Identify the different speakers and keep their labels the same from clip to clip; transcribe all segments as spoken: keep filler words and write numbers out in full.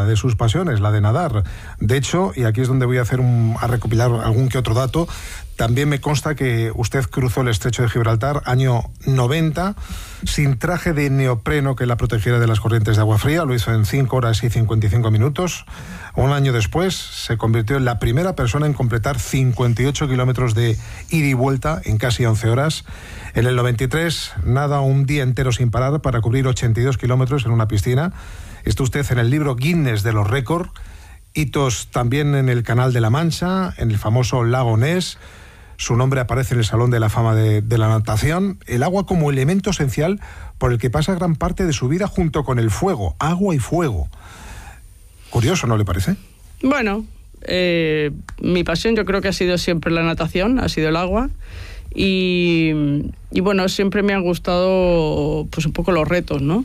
Speaker 1: otra de sus pasiones, la de nadar. De hecho, y aquí es donde voy a hacer un, a recopilar algún que otro dato, también me consta que usted cruzó el estrecho de Gibraltar año noventa sin traje de neopreno que la protegiera de las corrientes de agua fría. Lo hizo en cinco horas y cincuenta y cinco minutos. Un año después se convirtió en la primera persona en completar cincuenta y ocho kilómetros de ida y vuelta en casi once horas. En el noventa y tres nada un día entero sin parar para cubrir ochenta y dos kilómetros en una piscina. Está usted en el libro Guinness de los récords. Hitos también en el Canal de la Mancha, en el famoso lago Ness. Su nombre aparece en el Salón de la Fama de, de la natación. El agua como elemento esencial por el que pasa gran parte de su vida junto con el fuego. Agua y fuego. Curioso, ¿no le parece?
Speaker 2: Bueno, eh, mi pasión yo creo que ha sido siempre la natación, ha sido el agua. Y, y bueno, siempre me han gustado pues un poco los retos, ¿no?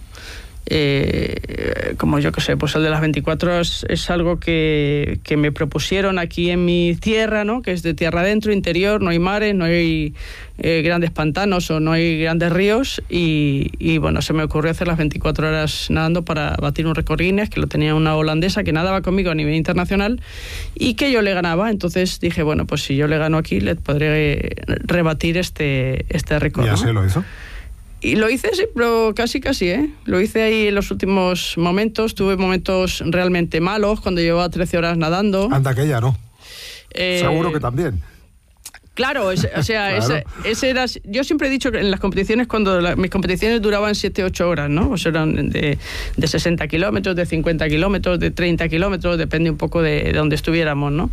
Speaker 2: Eh, como yo que sé, pues el de las veinticuatro horas es algo que, que me propusieron aquí en mi tierra, ¿no? Que es de tierra adentro, interior, no hay mares, no hay eh, grandes pantanos o no hay grandes ríos y, y bueno, se me ocurrió hacer las veinticuatro horas nadando para batir un récord Guinness, que lo tenía una holandesa que nadaba conmigo a nivel internacional y que yo le ganaba. Entonces dije, bueno, pues si yo le gano aquí le podré rebatir este, este récord,
Speaker 1: ¿Ya
Speaker 2: ¿no?
Speaker 1: se lo hizo?
Speaker 2: Y lo hice, sí, pero casi, casi, ¿eh? Lo hice ahí en los últimos momentos. Tuve momentos realmente malos cuando llevaba trece horas nadando.
Speaker 1: Anda que ya no.
Speaker 2: Eh,
Speaker 1: Seguro que también.
Speaker 2: Claro, es, o sea, claro. Ese, ese era... Yo siempre he dicho que en las competiciones, cuando la, mis competiciones duraban siete ocho horas, ¿no? O sea, eran de, de sesenta kilómetros, de cincuenta kilómetros, de treinta kilómetros, depende un poco de, de donde estuviéramos, ¿no?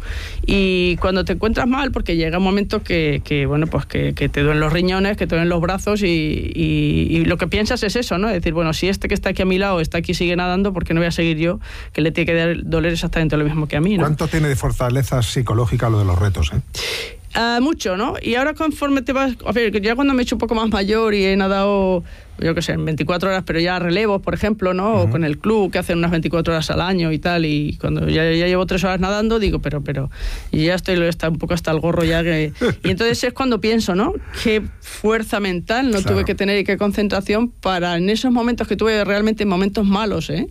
Speaker 2: Y cuando te encuentras mal, porque llega un momento que, que bueno, pues que, que te duelen los riñones, que te duelen los brazos y, y, y lo que piensas es eso, ¿no? Es decir, bueno, si este que está aquí a mi lado está aquí y sigue nadando, ¿por qué no voy a seguir yo? Que le tiene que doler exactamente lo mismo que a mí, ¿no?
Speaker 1: ¿Cuánto tiene de fortaleza psicológica lo de los retos, eh?
Speaker 2: Uh, mucho, ¿no? Y ahora conforme te vas... A ver, ya cuando me he hecho un poco más mayor y he nadado, yo qué sé, en veinticuatro horas, pero ya relevos, por ejemplo, ¿no? Uh-huh. O con el club, que hacen unas veinticuatro horas al año y tal, y cuando ya, ya llevo tres horas nadando, digo, pero, pero... Y ya estoy está un poco hasta el gorro ya que... Y entonces es cuando pienso, ¿no? Qué fuerza mental no claro. tuve que tener y qué concentración para en esos momentos que tuve realmente momentos malos, ¿eh?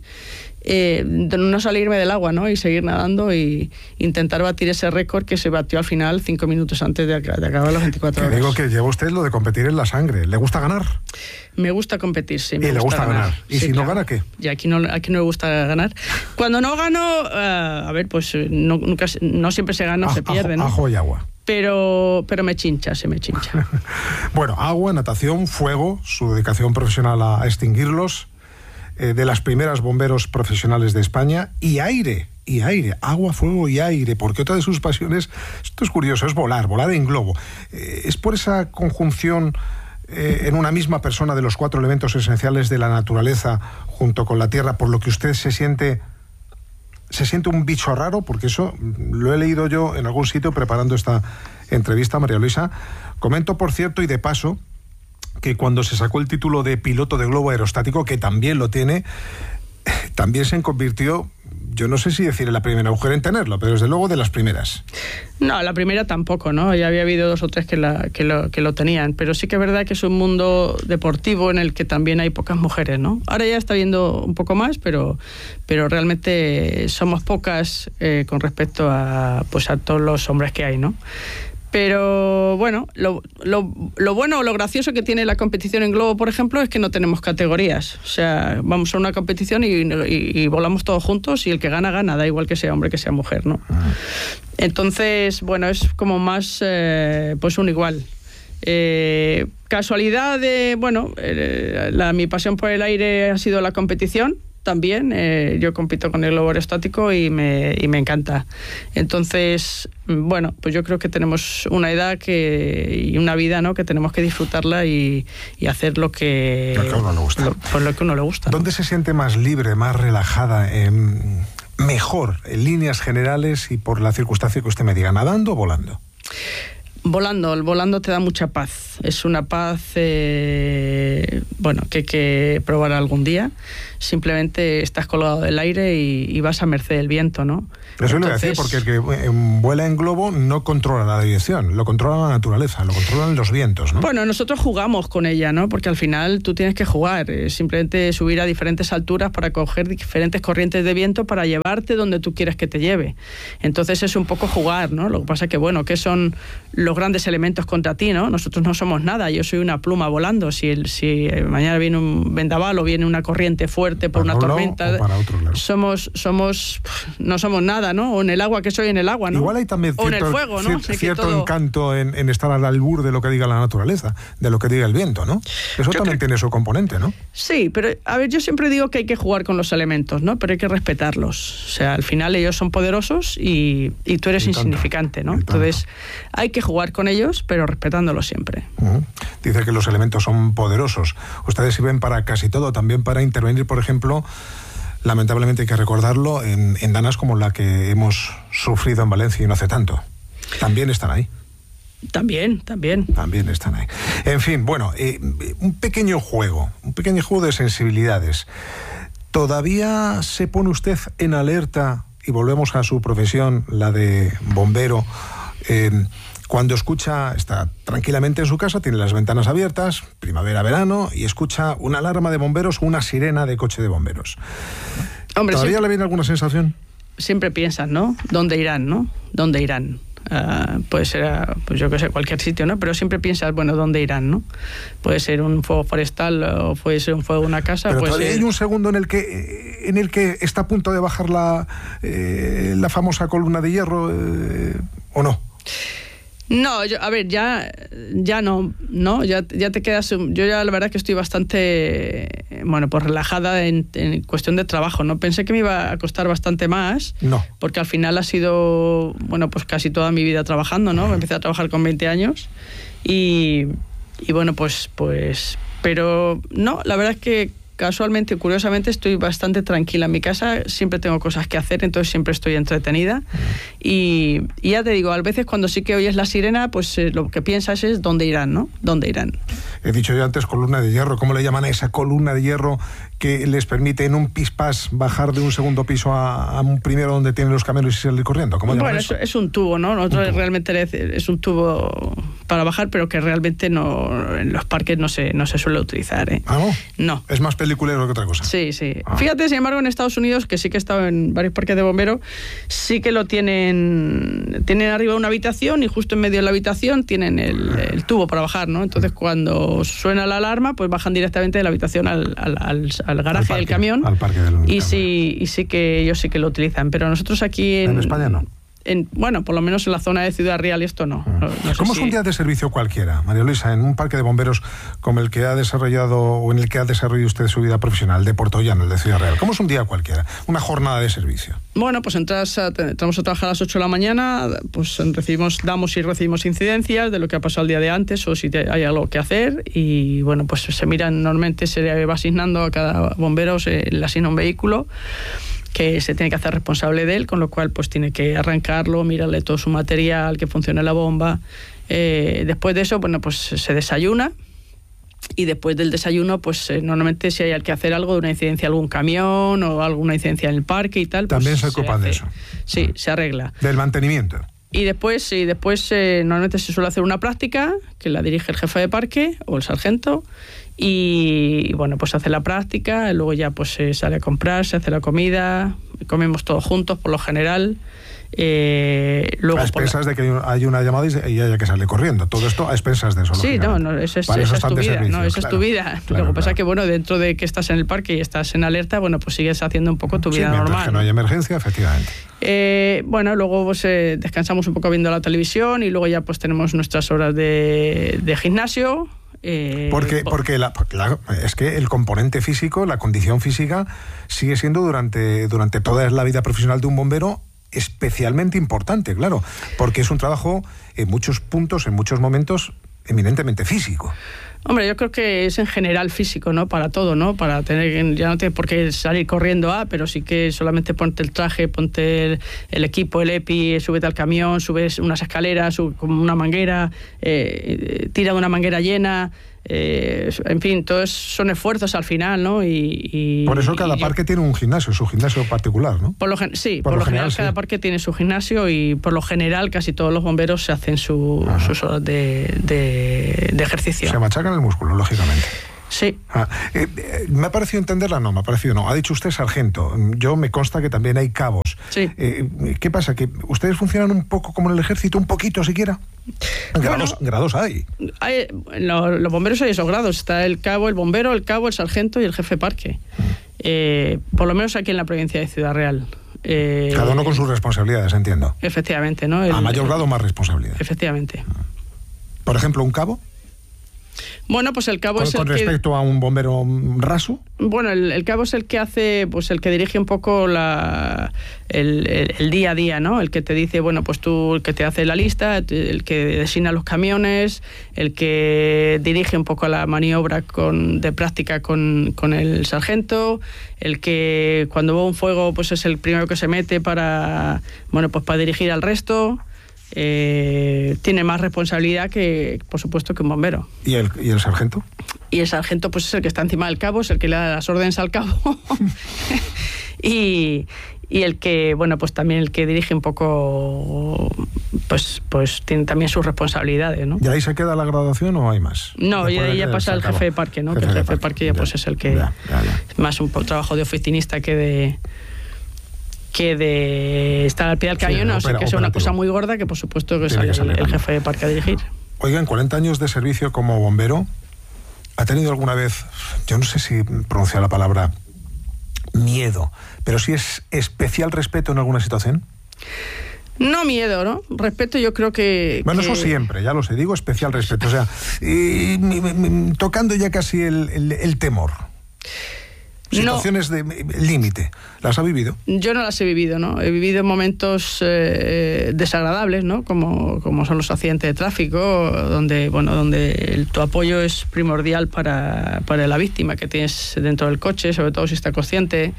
Speaker 2: Eh, de no salirme del agua, ¿no? Y seguir nadando y intentar batir ese récord que se batió al final cinco minutos antes de, de acabar las veinticuatro horas.
Speaker 1: Te digo que lleva usted lo de competir en la sangre. ¿Le gusta ganar?
Speaker 2: Me gusta competir, sí. Me
Speaker 1: y
Speaker 2: gusta
Speaker 1: le gusta ganar. ganar. ¿Y
Speaker 2: sí,
Speaker 1: si
Speaker 2: claro.
Speaker 1: no gana, qué?
Speaker 2: Y aquí no, aquí no le gusta ganar. Cuando no gano, uh, a ver, pues no, nunca, no siempre se gana o se pierde, ¿no?
Speaker 1: Ajo y agua.
Speaker 2: Pero, pero me chincha, se me chincha.
Speaker 1: Bueno, agua, natación, fuego, su dedicación profesional a extinguirlos, eh, de las primeras bomberos profesionales de España, y aire, y aire, agua, fuego y aire, porque otra de sus pasiones, esto es curioso, es volar, volar en globo. Eh, es por esa conjunción eh, en una misma persona de los cuatro elementos esenciales de la naturaleza junto con la tierra, por lo que usted se siente... ¿Se siente un bicho raro? Porque eso lo he leído yo en algún sitio preparando esta entrevista, María Luisa. Comento, por cierto, y de paso, que cuando se sacó el título de piloto de globo aerostático, que también lo tiene, también se convirtió, yo no sé si decir la primera mujer en tenerlo, pero desde luego de las primeras.
Speaker 2: No, la primera tampoco, ¿no? Ya había habido dos o tres que, la, que, lo, que lo tenían, pero sí que es verdad que es un mundo deportivo en el que también hay pocas mujeres, ¿no? Ahora ya está viendo un poco más, pero, pero realmente somos pocas eh, con respecto a, pues, a todos los hombres que hay, ¿no? Pero bueno, lo, lo, lo bueno o lo gracioso que tiene la competición en globo, por ejemplo, es que no tenemos categorías. O sea, vamos a una competición y, y, y volamos todos juntos y el que gana, gana, da igual que sea hombre que sea mujer, ¿no? Entonces, bueno, es como más, eh, pues un igual. Eh, casualidad de, bueno, eh, la, mi pasión por el aire ha sido la competición. También, eh, yo compito con el globo aerostático y me, y me encanta. Entonces, bueno, pues yo creo que tenemos una edad que, y una vida, ¿no?, que tenemos que disfrutarla y, y hacer lo que,
Speaker 1: lo que a uno le gusta.
Speaker 2: Lo, por lo que a uno le gusta.
Speaker 1: ¿Dónde se siente más libre, más relajada, eh, mejor, en líneas generales y por la circunstancia que usted me diga, nadando o volando?
Speaker 2: Volando, el volando te da mucha paz. Es una paz, eh, bueno, que hay que probar algún día. simplemente estás colgado del aire y, y vas a merced del viento, ¿no?
Speaker 1: Eso lo voy a decir, porque el que vuela en globo no controla la dirección, lo controla la naturaleza, lo controlan los vientos, ¿no?
Speaker 2: Bueno, nosotros jugamos con ella, ¿no? Porque al final tú tienes que jugar, eh, simplemente subir a diferentes alturas para coger diferentes corrientes de viento para llevarte donde tú quieres que te lleve. Entonces es un poco jugar, ¿no? Lo que pasa es que, bueno, ¿qué son los grandes elementos contra ti, no? Nosotros no somos nada, yo soy una pluma volando. Si, el, si mañana viene un vendaval o viene una corriente fuerte por
Speaker 1: para
Speaker 2: una
Speaker 1: un
Speaker 2: tormenta,
Speaker 1: lado o para otro, claro.
Speaker 2: somos, somos, no somos nada, ¿no? O en el agua, que soy en el agua, ¿no?
Speaker 1: Igual hay también cierto,
Speaker 2: o en el fuego, ¿no?
Speaker 1: Cierto,
Speaker 2: Sé
Speaker 1: cierto
Speaker 2: todo...
Speaker 1: encanto en, en estar al albur de lo que diga la naturaleza, de lo que diga el viento, ¿no? Eso yo también creo... tiene su componente, ¿no?
Speaker 2: Sí, pero a ver, yo siempre digo que hay que jugar con los elementos, ¿no? Pero hay que respetarlos. O sea, al final ellos son poderosos y, y tú eres y insignificante, tanto, ¿no? Entonces hay que jugar con ellos, pero respetándolos siempre.
Speaker 1: Uh-huh. Dice que los elementos son poderosos. Ustedes sirven para casi todo, también para intervenir, por ejemplo, lamentablemente hay que recordarlo, en, en danas como la que hemos sufrido en Valencia y no hace tanto. También están ahí.
Speaker 2: También, también.
Speaker 1: También están ahí. En fin, bueno, eh, un pequeño juego, un pequeño juego de sensibilidades. ¿Todavía se pone usted en alerta, y volvemos a su profesión, la de bombero, eh, cuando escucha, está tranquilamente en su casa, tiene las ventanas abiertas, primavera, verano, y escucha una alarma de bomberos o una sirena de coche de bomberos?
Speaker 2: Hombre,
Speaker 1: ¿Todavía
Speaker 2: siempre,
Speaker 1: le viene alguna sensación?
Speaker 2: Siempre piensas, ¿no? ¿Dónde irán, no? ¿Dónde irán? Uh, puede ser, uh, pues yo que sé, cualquier sitio, ¿no? Pero siempre piensas, bueno, ¿dónde irán, no? Puede ser un fuego forestal o puede ser un fuego de una casa.
Speaker 1: Pero
Speaker 2: puede
Speaker 1: todavía
Speaker 2: ser...
Speaker 1: hay un segundo en el que en el que está a punto de bajar la, eh, la famosa columna de hierro, eh, ¿o no?
Speaker 2: No, yo, a ver, ya, ya no, no, ya, ya te quedas. Yo ya la verdad que estoy bastante, bueno, pues relajada en, en cuestión de trabajo, ¿no? Pensé que me iba a costar bastante más,
Speaker 1: no,
Speaker 2: porque al final ha sido, bueno, pues casi toda mi vida trabajando, ¿no? Uh-huh. Empecé a trabajar con veinte años y, y bueno, pues, pues, pero no, la verdad es que casualmente, curiosamente, estoy bastante tranquila en mi casa, siempre tengo cosas que hacer, entonces siempre estoy entretenida. Y, y ya te digo, a veces cuando sí que oyes la sirena, pues eh, lo que piensas es ¿dónde irán, no? ¿Dónde irán?
Speaker 1: He dicho yo antes columna de hierro. ¿Cómo le llaman a esa columna de hierro que les permite en un pispás bajar de un segundo piso a, a un primero donde tienen los camiones y salir corriendo? ¿Cómo llaman
Speaker 2: bueno,
Speaker 1: eso?
Speaker 2: Es, es un tubo, ¿no? Nosotros tubo. realmente es un tubo para bajar, pero que realmente no en los parques no se, no se suele utilizar, ¿eh?
Speaker 1: ¿Ah, no?
Speaker 2: No.
Speaker 1: Es más peliculero que otra cosa.
Speaker 2: Sí, sí.
Speaker 1: Ah.
Speaker 2: Fíjate, sin embargo, en Estados Unidos, que sí que he estado en varios parques de bomberos, sí que lo tienen, tienen arriba una habitación y justo en medio de la habitación tienen el, el tubo para bajar, ¿no? Entonces, cuando suena la alarma, pues bajan directamente de la habitación al, al, al, al garaje al parque, del camión.
Speaker 1: Al parque del
Speaker 2: y
Speaker 1: camión.
Speaker 2: sí, y sí que ellos sí que lo utilizan. Pero nosotros aquí en...
Speaker 1: ¿En España no?
Speaker 2: En, bueno, por lo menos en la zona de Ciudad Real esto no. no, no
Speaker 1: ¿Cómo
Speaker 2: sé
Speaker 1: es un
Speaker 2: si...
Speaker 1: día de servicio cualquiera, María Luisa, en un parque de bomberos como el que ha desarrollado o en el que ha desarrollado usted su vida profesional, de Puerto Llano, el de Ciudad Real? ¿Cómo es un día cualquiera? Una jornada de servicio.
Speaker 2: Bueno, pues entras a, entramos a trabajar a las ocho de la mañana, pues recibimos, damos y recibimos incidencias de lo que ha pasado el día de antes o si te, hay algo que hacer y bueno, pues se miran, normalmente se va asignando a cada bombero, se le asigna un vehículo que se tiene que hacer responsable de él, con lo cual pues tiene que arrancarlo, mirarle todo su material, que funcione la bomba. Eh, después de eso, bueno, pues se desayuna y después del desayuno, pues eh, normalmente si hay que hacer algo de una incidencia, algún camión o alguna incidencia en el parque y tal,
Speaker 1: también
Speaker 2: pues
Speaker 1: se ocupan
Speaker 2: se
Speaker 1: de
Speaker 2: hace,
Speaker 1: eso.
Speaker 2: Sí, se arregla.
Speaker 1: Del mantenimiento.
Speaker 2: Y después, sí, después eh, normalmente se suele hacer una práctica que la dirige el jefe de parque o el sargento y, y bueno, pues se hace la práctica, luego ya pues se sale a comprar, se hace la comida, comemos todos juntos por lo general. Eh, luego
Speaker 1: a expensas
Speaker 2: la...
Speaker 1: de que hay una llamada y haya que salir corriendo. Todo esto a expensas de eso.
Speaker 2: Sí, no, no, esa es, esa es tu vida. Servicio, no, esa claro, es tu vida. Claro, lo que pasa es claro. que, bueno, dentro de que estás en el parque y estás en alerta, bueno, pues sigues haciendo un poco tu vida
Speaker 1: sí,
Speaker 2: normal.
Speaker 1: Que no hay emergencia, efectivamente.
Speaker 2: Eh, bueno, luego pues, eh, descansamos un poco viendo la televisión y luego ya pues tenemos nuestras horas de, de gimnasio. Eh,
Speaker 1: porque porque la, la, es que el componente físico, la condición física, sigue siendo durante, durante toda la vida profesional de un bombero especialmente importante, claro, porque es un trabajo en muchos puntos, en muchos momentos, eminentemente físico.
Speaker 2: Hombre, yo creo que es en general físico, ¿no? Para todo, ¿no? Para tener, ya no tienes por qué salir corriendo a, pero sí que solamente ponte el traje, ponte el, el equipo, el EPI, súbete al camión, subes unas escaleras, sube como una manguera, eh, tira de una manguera llena, Eh, en fin, todos son esfuerzos al final, ¿no? Y, y
Speaker 1: por eso cada
Speaker 2: y yo,
Speaker 1: parque tiene un gimnasio, su gimnasio particular, ¿no?
Speaker 2: Por lo gen- sí,
Speaker 1: por,
Speaker 2: por
Speaker 1: lo,
Speaker 2: lo
Speaker 1: general,
Speaker 2: general cada
Speaker 1: sí.
Speaker 2: parque tiene su gimnasio y por lo general casi todos los bomberos se hacen su, sus horas de, de, de ejercicio.
Speaker 1: Se machacan el músculo, lógicamente.
Speaker 2: Sí.
Speaker 1: Ah, eh, eh, me ha parecido entenderla, no, me ha parecido no. Ha dicho usted sargento. Yo me consta que también hay cabos.
Speaker 2: Sí.
Speaker 1: Eh, ¿Qué pasa? ¿Que ustedes funcionan un poco como en el ejército? ¿Un poquito siquiera? Grados,
Speaker 2: Bueno,
Speaker 1: grados hay.
Speaker 2: hay lo, los bomberos hay esos grados. Está el cabo, el bombero, el cabo, el sargento y el jefe de parque. Eh, por lo menos aquí en la provincia de Ciudad Real. Eh,
Speaker 1: Cada uno con sus responsabilidades, entiendo.
Speaker 2: Efectivamente, ¿no? El,
Speaker 1: A mayor grado, más responsabilidad.
Speaker 2: Efectivamente.
Speaker 1: Por ejemplo, un cabo.
Speaker 2: Bueno, pues el cabo
Speaker 1: Con,
Speaker 2: es el
Speaker 1: con
Speaker 2: que...
Speaker 1: respecto a un bombero raso.
Speaker 2: Bueno, el, el cabo es el que hace, pues el que dirige un poco la, el, el, el día a día, ¿no? El que te dice, bueno, pues tú, el que te hace la lista, el que designa los camiones, el que dirige un poco la maniobra con, de práctica con, con el sargento, el que cuando va un fuego, pues es el primero que se mete para, bueno, pues para dirigir al resto. Eh, tiene más responsabilidad que, por supuesto, que un bombero.
Speaker 1: ¿Y el, y el sargento?
Speaker 2: Y el sargento pues es el que está encima del cabo, es el que le da las órdenes al cabo. y, y el que, bueno, pues también el que dirige un poco, pues pues tiene también sus responsabilidades, ¿no?
Speaker 1: ¿Y ahí se queda la graduación o hay más?
Speaker 2: No, y ahí ya pasa el
Speaker 1: acabó.
Speaker 2: jefe de parque, ¿no?
Speaker 1: Jefe
Speaker 2: que el
Speaker 1: de
Speaker 2: jefe de
Speaker 1: parque,
Speaker 2: parque ya,
Speaker 1: ya,
Speaker 2: pues es el que...
Speaker 1: ya, ya, ya.
Speaker 2: Más un po- trabajo de oficinista que de... que de estar al pie del cañón,
Speaker 1: Sí,
Speaker 2: o sea,
Speaker 1: opera-
Speaker 2: que sea una
Speaker 1: operativo.
Speaker 2: cosa muy gorda que por supuesto que
Speaker 1: Tiene
Speaker 2: sale
Speaker 1: que salir
Speaker 2: el, el
Speaker 1: también.
Speaker 2: jefe de parque a dirigir.
Speaker 1: Oigan, cuarenta años de servicio como bombero, ¿ha tenido alguna vez, yo no sé si pronunciar la palabra miedo, pero sí es especial respeto en alguna situación?
Speaker 2: No miedo, ¿no? Respeto, yo creo que...
Speaker 1: Bueno,
Speaker 2: que...
Speaker 1: eso siempre, ya lo sé, digo especial respeto, o sea, y, mi- mi- mi- tocando ya casi el, el- el temor. Situaciones no. de límite, ¿las ha vivido?
Speaker 2: Yo no las he vivido, ¿no? He vivido momentos eh, desagradables, ¿no? Como, como son los accidentes de tráfico, donde, bueno, donde el, tu apoyo es primordial para, para la víctima que tienes dentro del coche, sobre todo si está consciente,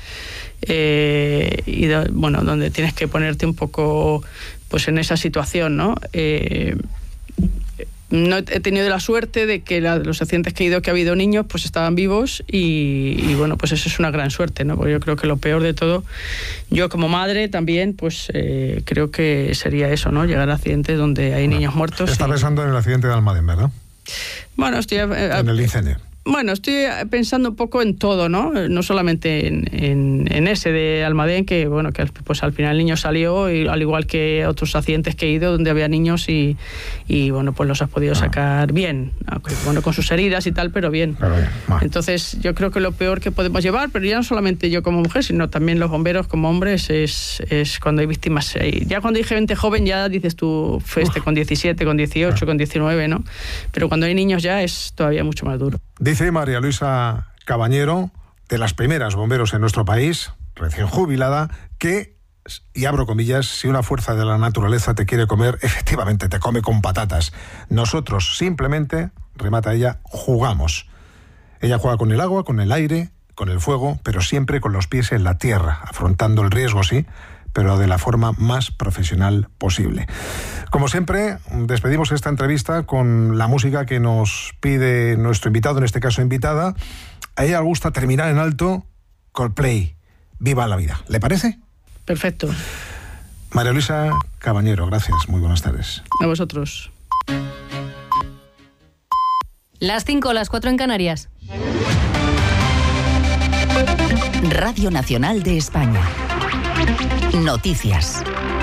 Speaker 2: eh, y do, bueno, donde tienes que ponerte un poco, pues, en esa situación, ¿no? Eh, No he tenido la suerte de que la, los accidentes que he ido, que ha habido niños, pues estaban vivos y, y bueno, pues eso es una gran suerte, ¿no? Porque yo creo que lo peor de todo, yo como madre también, pues eh, creo que sería eso, ¿no? Llegar a accidentes donde hay bueno, niños muertos.
Speaker 1: Está
Speaker 2: y...
Speaker 1: pensando en el accidente de Almadén, ¿verdad?
Speaker 2: Bueno, estoy... Eh,
Speaker 1: en el incendio.
Speaker 2: Bueno, estoy pensando un poco en todo, ¿no? No solamente en, en, en ese de Almadén, que bueno, que pues al final el niño salió, y al igual que otros accidentes que he ido donde había niños y, y bueno, pues los has podido sacar bien, aunque bueno, con sus heridas y tal, pero bien.
Speaker 1: Claro, bien.
Speaker 2: Entonces, yo creo que lo peor que podemos llevar, pero ya no solamente yo como mujer, sino también los bomberos como hombres, es, es cuando hay víctimas. Ya cuando hay gente joven ya dices tú, este con diecisiete, con dieciocho, con diecinueve, ¿no? Pero cuando hay niños ya es todavía mucho más duro.
Speaker 1: Dice María Luisa Cabañero, de las primeras bomberos en nuestro país, recién jubilada, que, y abro comillas, si una fuerza de la naturaleza te quiere comer, efectivamente te come con patatas. Nosotros simplemente, remata ella, jugamos. Ella juega con el agua, con el aire, con el fuego, pero siempre con los pies en la tierra, afrontando el riesgo, sí, pero de la forma más profesional posible. Como siempre, despedimos esta entrevista con la música que nos pide nuestro invitado, en este caso invitada. A ella le gusta terminar en alto, Coldplay, Viva la vida. ¿Le parece?
Speaker 2: Perfecto.
Speaker 1: María Luisa Cabañero, gracias, muy buenas tardes.
Speaker 2: A vosotros.
Speaker 3: Las cinco, las cuatro en Canarias.
Speaker 4: Radio Nacional de España. Noticias.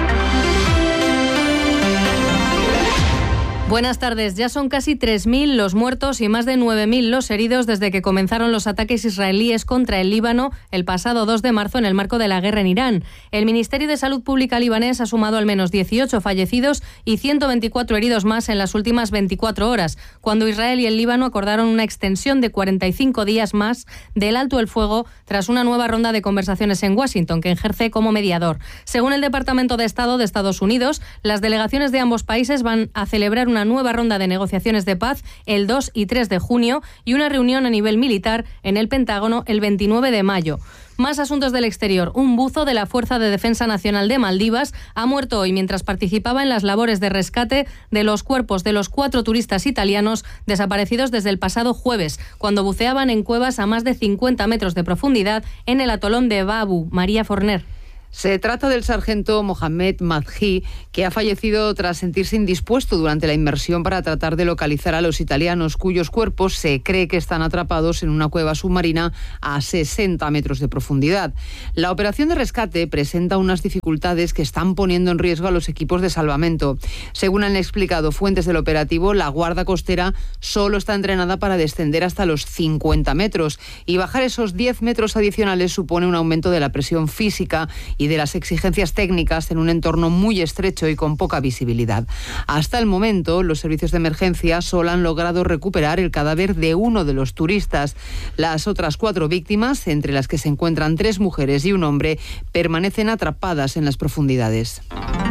Speaker 3: Buenas tardes. Ya son casi tres mil los muertos y más de nueve mil los heridos desde que comenzaron los ataques israelíes contra el Líbano el pasado dos de marzo en el marco de la guerra en Irán. El Ministerio de Salud Pública libanés ha sumado al menos dieciocho fallecidos y ciento veinticuatro heridos más en las últimas veinticuatro horas, cuando Israel y el Líbano acordaron una extensión de cuarenta y cinco días más del alto el fuego tras una nueva ronda de conversaciones en Washington, que ejerce como mediador. Según el Departamento de Estado de Estados Unidos, las delegaciones de ambos países van a celebrar una una nueva ronda de negociaciones de paz el dos y tres de junio y una reunión a nivel militar en el Pentágono el veintinueve de mayo. Más asuntos del exterior. Un buzo de la Fuerza de Defensa Nacional de Maldivas ha muerto hoy mientras participaba en las labores de rescate de los cuerpos de los cuatro turistas italianos desaparecidos desde el pasado jueves, cuando buceaban en cuevas a más de cincuenta metros de profundidad en el atolón de Babu. María Forner.
Speaker 5: Se trata del sargento Mohamed Madhi, que ha fallecido tras sentirse indispuesto durante la inmersión para tratar de localizar a los italianos, cuyos cuerpos se cree que están atrapados en una cueva submarina a sesenta metros de profundidad. La operación de rescate presenta unas dificultades que están poniendo en riesgo a los equipos de salvamento. Según han explicado fuentes del operativo, la Guardia Costera solo está entrenada para descender hasta los cincuenta metros y bajar esos diez metros adicionales supone un aumento de la presión física y de las exigencias técnicas en un entorno muy estrecho y con poca visibilidad. Hasta el momento, los servicios de emergencia solo han logrado recuperar el cadáver de uno de los turistas. Las otras cuatro víctimas, entre las que se encuentran tres mujeres y un hombre, permanecen atrapadas en las profundidades.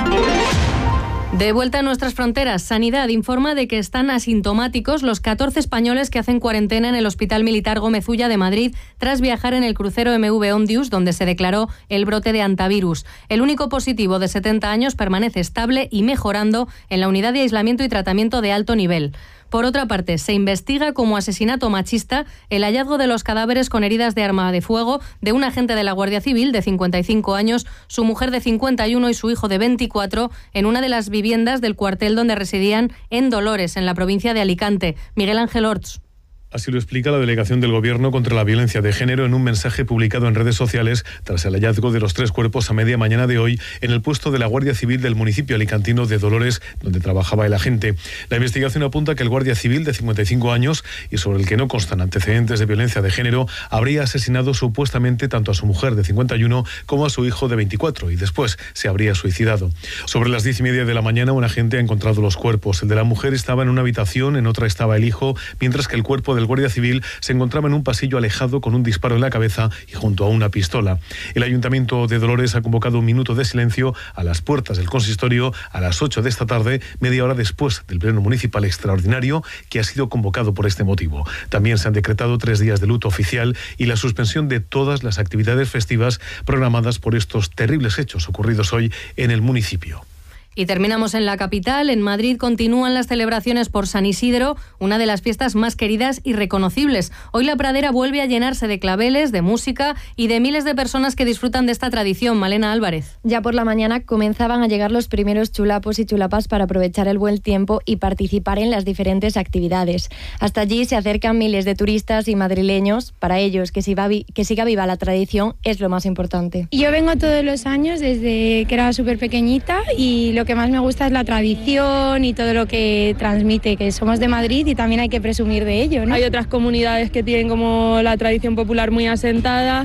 Speaker 3: De vuelta a nuestras fronteras, Sanidad informa de que están asintomáticos los catorce españoles que hacen cuarentena en el Hospital Militar Gómez Ulla de Madrid tras viajar en el crucero M V Ondius, donde se declaró el brote de hantavirus. El único positivo, de setenta años, permanece estable y mejorando en la unidad de aislamiento y tratamiento de alto nivel. Por otra parte, se investiga como asesinato machista el hallazgo de los cadáveres con heridas de arma de fuego de un agente de la Guardia Civil de cincuenta y cinco años, su mujer de cincuenta y uno y su hijo de veinticuatro en una de las viviendas del cuartel donde residían en Dolores, en la provincia de Alicante. Miguel Ángel Orts.
Speaker 6: Así lo explica la Delegación del Gobierno contra la Violencia de Género en un mensaje publicado en redes sociales tras el hallazgo de los tres cuerpos a media mañana de hoy en el puesto de la Guardia Civil del municipio alicantino de Dolores, donde trabajaba el agente. La investigación apunta que el Guardia Civil de cincuenta y cinco años, y sobre el que no constan antecedentes de violencia de género, habría asesinado supuestamente tanto a su mujer de cincuenta y uno como a su hijo de veinticuatro y después se habría suicidado. Sobre las diez y media de la mañana, un agente ha encontrado los cuerpos. El de la mujer estaba en una habitación, en otra estaba el hijo, mientras que el cuerpo de el Guardia Civil se encontraba en un pasillo alejado con un disparo en la cabeza y junto a una pistola. El Ayuntamiento de Dolores ha convocado un minuto de silencio a las puertas del consistorio a las ocho de esta tarde, media hora después del pleno municipal extraordinario que ha sido convocado por este motivo. También se han decretado tres días de luto oficial y la suspensión de todas las actividades festivas programadas por estos terribles hechos ocurridos hoy en el municipio.
Speaker 3: Y terminamos en la capital. En Madrid continúan las celebraciones por San Isidro, una de las fiestas más queridas y reconocibles. Hoy la pradera vuelve a llenarse de claveles, de música y de miles de personas que disfrutan de esta tradición. Malena Álvarez.
Speaker 7: Ya por la mañana comenzaban a llegar los primeros chulapos y chulapas para aprovechar el buen tiempo y participar en las diferentes actividades. Hasta allí se acercan miles de turistas y madrileños. Para ellos, que siga, que siga viva la tradición es lo más importante.
Speaker 8: Yo vengo todos los años desde que era súper pequeñita y lo que más me gusta es la tradición y todo lo que transmite, que somos de Madrid y también hay que presumir de ello, ¿no?
Speaker 9: Hay otras comunidades que tienen como la tradición popular muy asentada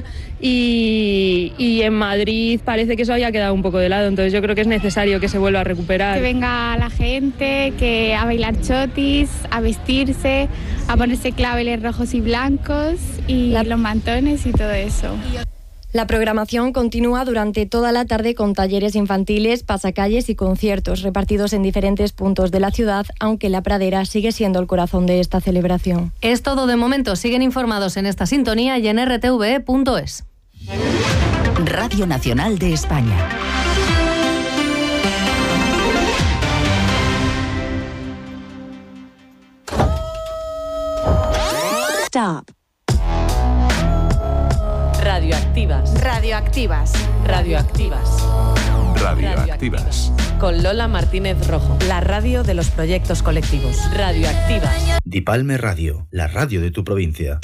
Speaker 9: y, y en Madrid parece que eso haya quedado un poco de lado, entonces yo creo que es necesario que se vuelva a recuperar.
Speaker 8: Que venga la gente, que a bailar chotis, a vestirse, a ponerse claveles rojos y blancos y la... los mantones y todo eso.
Speaker 7: La programación continúa durante toda la tarde con talleres infantiles, pasacalles y conciertos repartidos en diferentes puntos de la ciudad, aunque la pradera sigue siendo el corazón de esta celebración.
Speaker 3: Es todo de momento. Siguen informados en esta sintonía y en r t v e punto es.
Speaker 4: Radio Nacional de España.
Speaker 10: Stop.
Speaker 11: Radioactivas.
Speaker 10: Radioactivas.
Speaker 11: Radioactivas.
Speaker 12: Radioactivas.
Speaker 11: Con Lola Martínez Rojo, la radio de los proyectos colectivos. Radioactivas.
Speaker 13: Dipalme Radio, la radio de tu provincia.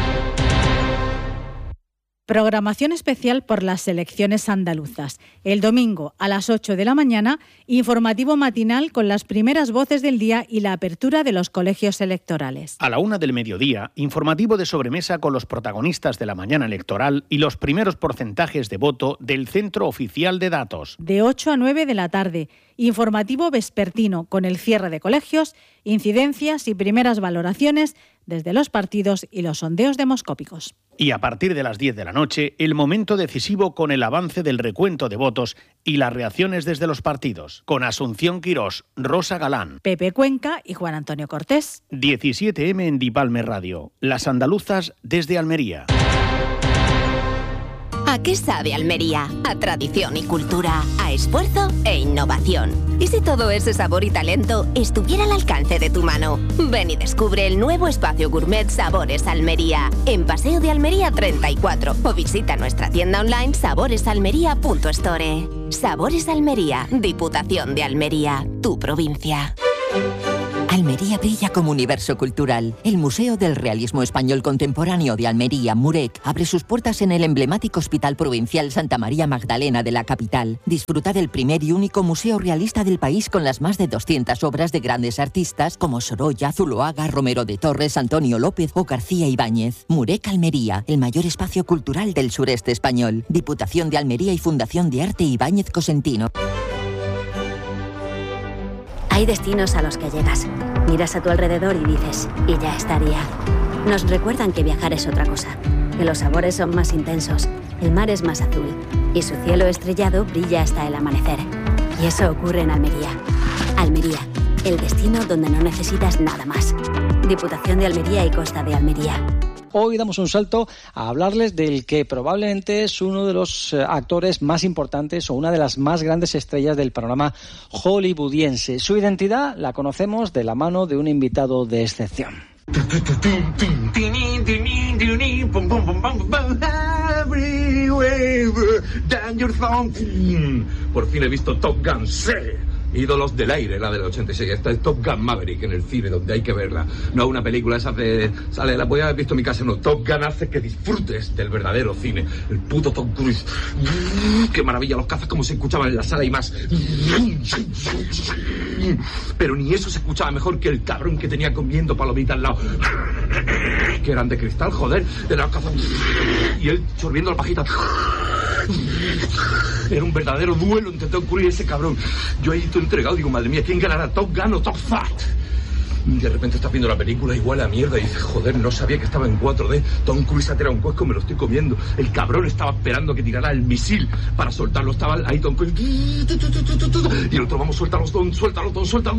Speaker 14: Programación especial por las elecciones andaluzas. El domingo a las ocho de la mañana, informativo matinal con las primeras voces del día y la apertura de los colegios electorales.
Speaker 15: A la una del mediodía, informativo de sobremesa con los protagonistas de la mañana electoral y los primeros porcentajes de voto del Centro Oficial de Datos.
Speaker 14: De ocho a nueve de la tarde, informativo vespertino con el cierre de colegios, incidencias y primeras valoraciones desde los partidos y los sondeos demoscópicos.
Speaker 15: Y a partir de las diez de la noche, el momento decisivo con el avance del recuento de votos y las reacciones desde los partidos. Con Asunción Quirós, Rosa Galán,
Speaker 14: Pepe Cuenca y Juan Antonio Cortés.
Speaker 15: diecisiete eme en Dipalme Radio. Las andaluzas desde Almería.
Speaker 16: ¿A qué sabe Almería? A tradición y cultura, a esfuerzo e innovación. ¿Y si todo ese sabor y talento estuviera al alcance de tu mano? Ven y descubre el nuevo espacio gourmet Sabores Almería, en Paseo de Almería treinta y cuatro, o visita nuestra tienda online saboresalmería punto store. Sabores Almería, Diputación de Almería, tu provincia.
Speaker 17: Almería brilla como universo cultural. El Museo del Realismo Español Contemporáneo de Almería, MUREC, abre sus puertas en el emblemático Hospital Provincial Santa María Magdalena de la capital. Disfruta del primer y único museo realista del país con las más de doscientas obras de grandes artistas como Sorolla, Zuloaga, Romero de Torres, Antonio López o García Ibáñez. MUREC Almería, el mayor espacio cultural del sureste español. Diputación de Almería y Fundación de Arte Ibáñez Cosentino.
Speaker 18: Hay destinos a los que llegas, miras a tu alrededor y dices, y ya estaría. Nos recuerdan que viajar es otra cosa, que los sabores son más intensos, el mar es más azul y su cielo estrellado brilla hasta el amanecer. Y eso ocurre en Almería. Almería, el destino donde no necesitas nada más. Diputación de Almería y Costa de Almería.
Speaker 19: Hoy damos un salto a hablarles del que probablemente es uno de los actores más importantes o una de las más grandes estrellas del panorama hollywoodiense. Su identidad la conocemos de la mano de un invitado de excepción.
Speaker 20: Por fin he visto Top Gun, sí. Ídolos del aire, la del ochenta y seis. Esta es Top Gun Maverick en el cine, donde hay que verla. No una película esa de... Sale, la podía haber visto en mi casa. No, Top Gun hace que disfrutes del verdadero cine. El puto Tom Cruise. Qué maravilla, los cazas como se escuchaban en la sala y más. Pero ni eso se escuchaba mejor que el cabrón que tenía comiendo palomitas al lado. Que eran de cristal, joder. De los cazas. Y él sorbiendo la pajita. Era un verdadero duelo entre Tom Cruise y ese cabrón. Yo ahí estoy entregado, digo, madre mía, ¿quién ganará? ¿Top Gun o Top Fat? Y de repente estás viendo la película igual a mierda y dices, joder, no sabía que estaba en cuatro D. Tom Cruise ha tirado un cuesco, me lo estoy comiendo. El cabrón estaba esperando que tirara el misil para soltarlo. Estaba ahí Tom Cruise. Y el otro, vamos, suéltalo, Tom, suéltalo, Tom, suéltalo.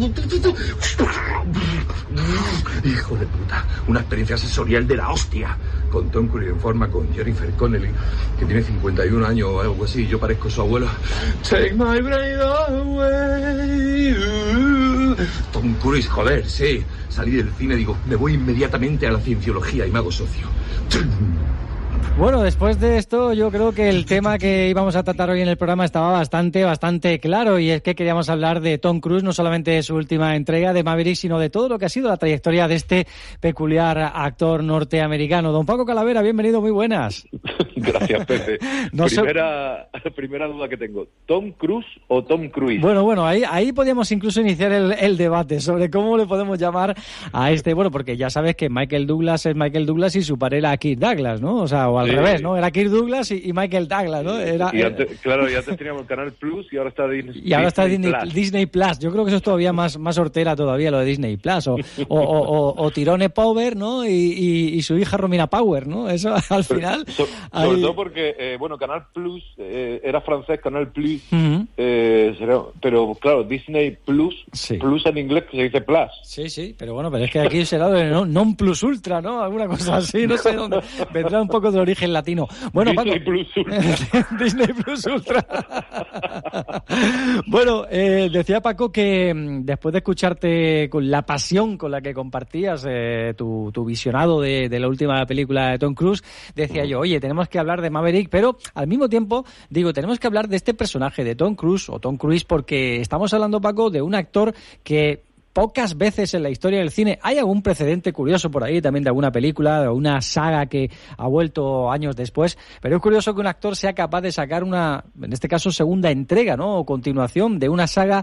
Speaker 20: Hijo de puta. Una experiencia sensorial de la hostia. Con Tom Cruise en forma, con Jennifer Connelly, que tiene cincuenta y un años o algo así. Yo parezco su abuelo. Take my breath away. Tom Cruise, joder, sí. Salí del cine y digo, me voy inmediatamente a la cienciología y me hago socio.
Speaker 19: Bueno, después de esto yo creo que el tema que íbamos a tratar hoy en el programa estaba bastante, bastante claro, y es que queríamos hablar de Tom Cruise, no solamente de su última entrega de Maverick, sino de todo lo que ha sido la trayectoria de este peculiar actor norteamericano. Don Paco Calavera, bienvenido, muy buenas.
Speaker 21: Gracias, Pepe. No primera, so... primera duda que tengo, ¿Tom Cruise o Tom Cruise?
Speaker 19: Bueno, bueno, ahí, ahí podríamos incluso iniciar el, el debate sobre cómo le podemos llamar a este, bueno, porque ya sabes que Michael Douglas es Michael Douglas y su padre era Kirk Douglas, ¿no? O sea, o al sí. revés, ¿no? Era Kirk Douglas y, y Michael Douglas, ¿no? Era,
Speaker 21: y antes, era... Claro, y antes teníamos el Canal Plus y ahora está Disney,
Speaker 19: y ahora está
Speaker 21: Disney,
Speaker 19: Disney, Plus. Disney Plus. Yo creo que eso es todavía más, más hortera todavía, lo de Disney Plus. O, o, o, o, o Tyrone Power, ¿no? Y, y, y su hija Romina Power, ¿no? Eso al final...
Speaker 21: So, so, hay... Sobre todo porque, eh, bueno, Canal Plus eh, era francés, Canal Plus,
Speaker 19: uh-huh.
Speaker 21: eh, pero claro, Disney Plus,
Speaker 19: sí.
Speaker 21: Plus en inglés que se dice Plus.
Speaker 19: Sí, sí, pero bueno, pero es que aquí será de no, non plus ultra, ¿no? Alguna cosa así, no sé dónde. Vendrá un poco de origen latino. Bueno,
Speaker 21: Disney
Speaker 19: Paco,
Speaker 21: Plus Ultra.
Speaker 19: Disney Plus Ultra. Bueno, eh, decía Paco que después de escucharte con la pasión con la que compartías eh, tu, tu visionado de, de la última película de Tom Cruise, decía yo, oye, tenemos que hablar de Maverick, pero al mismo tiempo, digo, tenemos que hablar de este personaje de Tom Cruise, o Tom Cruise, porque estamos hablando, Paco, de un actor que pocas veces en la historia del cine, hay algún precedente curioso por ahí también de alguna película, de una saga que ha vuelto años después, pero es curioso que un actor sea capaz de sacar una, en este caso, segunda entrega, ¿no? O continuación de una saga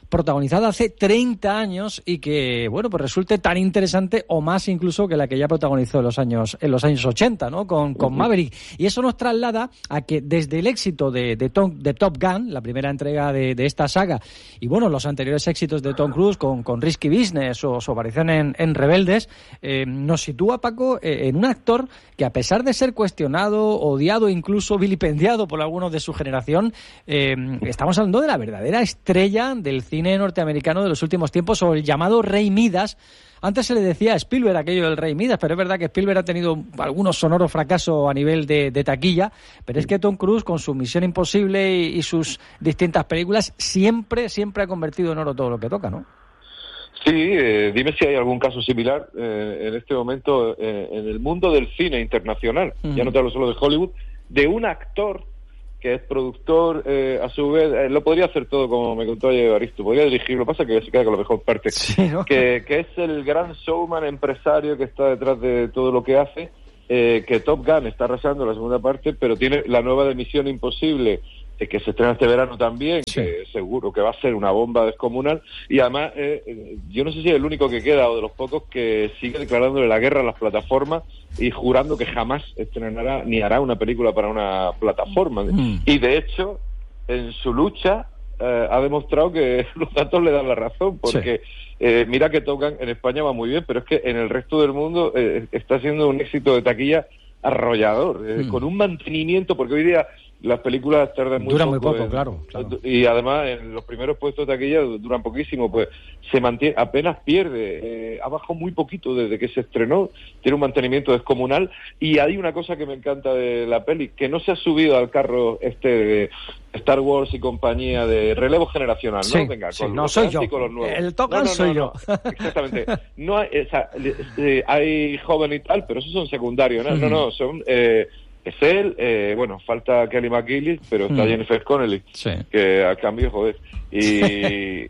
Speaker 19: protagonizada hace treinta años y que, bueno, pues resulte tan interesante o más incluso que la que ya protagonizó en los años en los años ochenta, ¿no? Con, con uh-huh. Maverick. Y eso nos traslada a que desde el éxito de, de, Tom, de Top Gun, la primera entrega de, de esta saga, y bueno, los anteriores éxitos de Tom Cruise con, con Risky Business o su aparición en, en Rebeldes, eh, nos sitúa, Paco, eh, en un actor que, a pesar de ser cuestionado, odiado, incluso vilipendiado por algunos de su generación, eh, estamos hablando de la verdadera estrella del cine norteamericano de los últimos tiempos, o el llamado Rey Midas. Antes se le decía a Spielberg aquello del Rey Midas, pero es verdad que Spielberg ha tenido algunos sonoros fracasos a nivel de, de taquilla, pero es que Tom Cruise, con su Misión Imposible y, y sus distintas películas, siempre, siempre ha convertido en oro todo lo que toca, ¿no?
Speaker 21: Sí, eh, dime si hay algún caso similar eh, en este momento eh, en el mundo del cine internacional, uh-huh. ya no te hablo solo de Hollywood, de un actor que es productor, eh, a su vez, eh, lo podría hacer todo como me contó ayer Evaristo, podría dirigirlo, lo que pasa es que se queda con la mejor parte,
Speaker 19: sí, ¿no?
Speaker 21: que, que es el gran showman empresario que está detrás de todo lo que hace, eh, que Top Gun está arrasando la segunda parte, pero tiene la nueva de Misión Imposible, eh, que se estrena este verano también, sí. que seguro que va a ser una bomba descomunal, y además, eh, eh, yo no sé si es el único que queda, o de los pocos que sigue declarándole la guerra a las plataformas, y jurando que jamás estrenará ni hará una película para una plataforma. Mm. Y de hecho, en su lucha eh, ha demostrado que los datos le dan la razón, porque sí. eh, mira que Top Gun en España va muy bien, pero es que en el resto del mundo eh, está siendo un éxito de taquilla arrollador, eh, mm. con un mantenimiento, porque hoy día las películas tardan muy
Speaker 19: Dura
Speaker 21: poco.
Speaker 19: Dura muy poco,
Speaker 21: en,
Speaker 19: claro, claro.
Speaker 21: Y además en los primeros puestos de taquilla duran poquísimo, pues se mantiene, apenas pierde, eh, ha bajado muy poquito desde que se estrenó, tiene un mantenimiento descomunal, y hay una cosa que me encanta de la peli, que no se ha subido al carro este de Star Wars y compañía de relevo generacional, ¿no?
Speaker 19: Sí,
Speaker 21: Venga,
Speaker 19: sí,
Speaker 21: con
Speaker 19: no
Speaker 21: los
Speaker 19: soy yo,
Speaker 21: con los nuevos.
Speaker 19: el Top Gun
Speaker 21: no, no,
Speaker 19: soy
Speaker 21: no,
Speaker 19: yo.
Speaker 21: No, exactamente, no hay, o sea, eh, hay joven y tal, pero esos son secundarios, ¿no? Mm. No, no, son... Eh, es él, eh, bueno, falta Kelly McGillis, pero está mm. Jennifer Connelly,
Speaker 19: sí.
Speaker 21: que a cambio, joder. Y, y,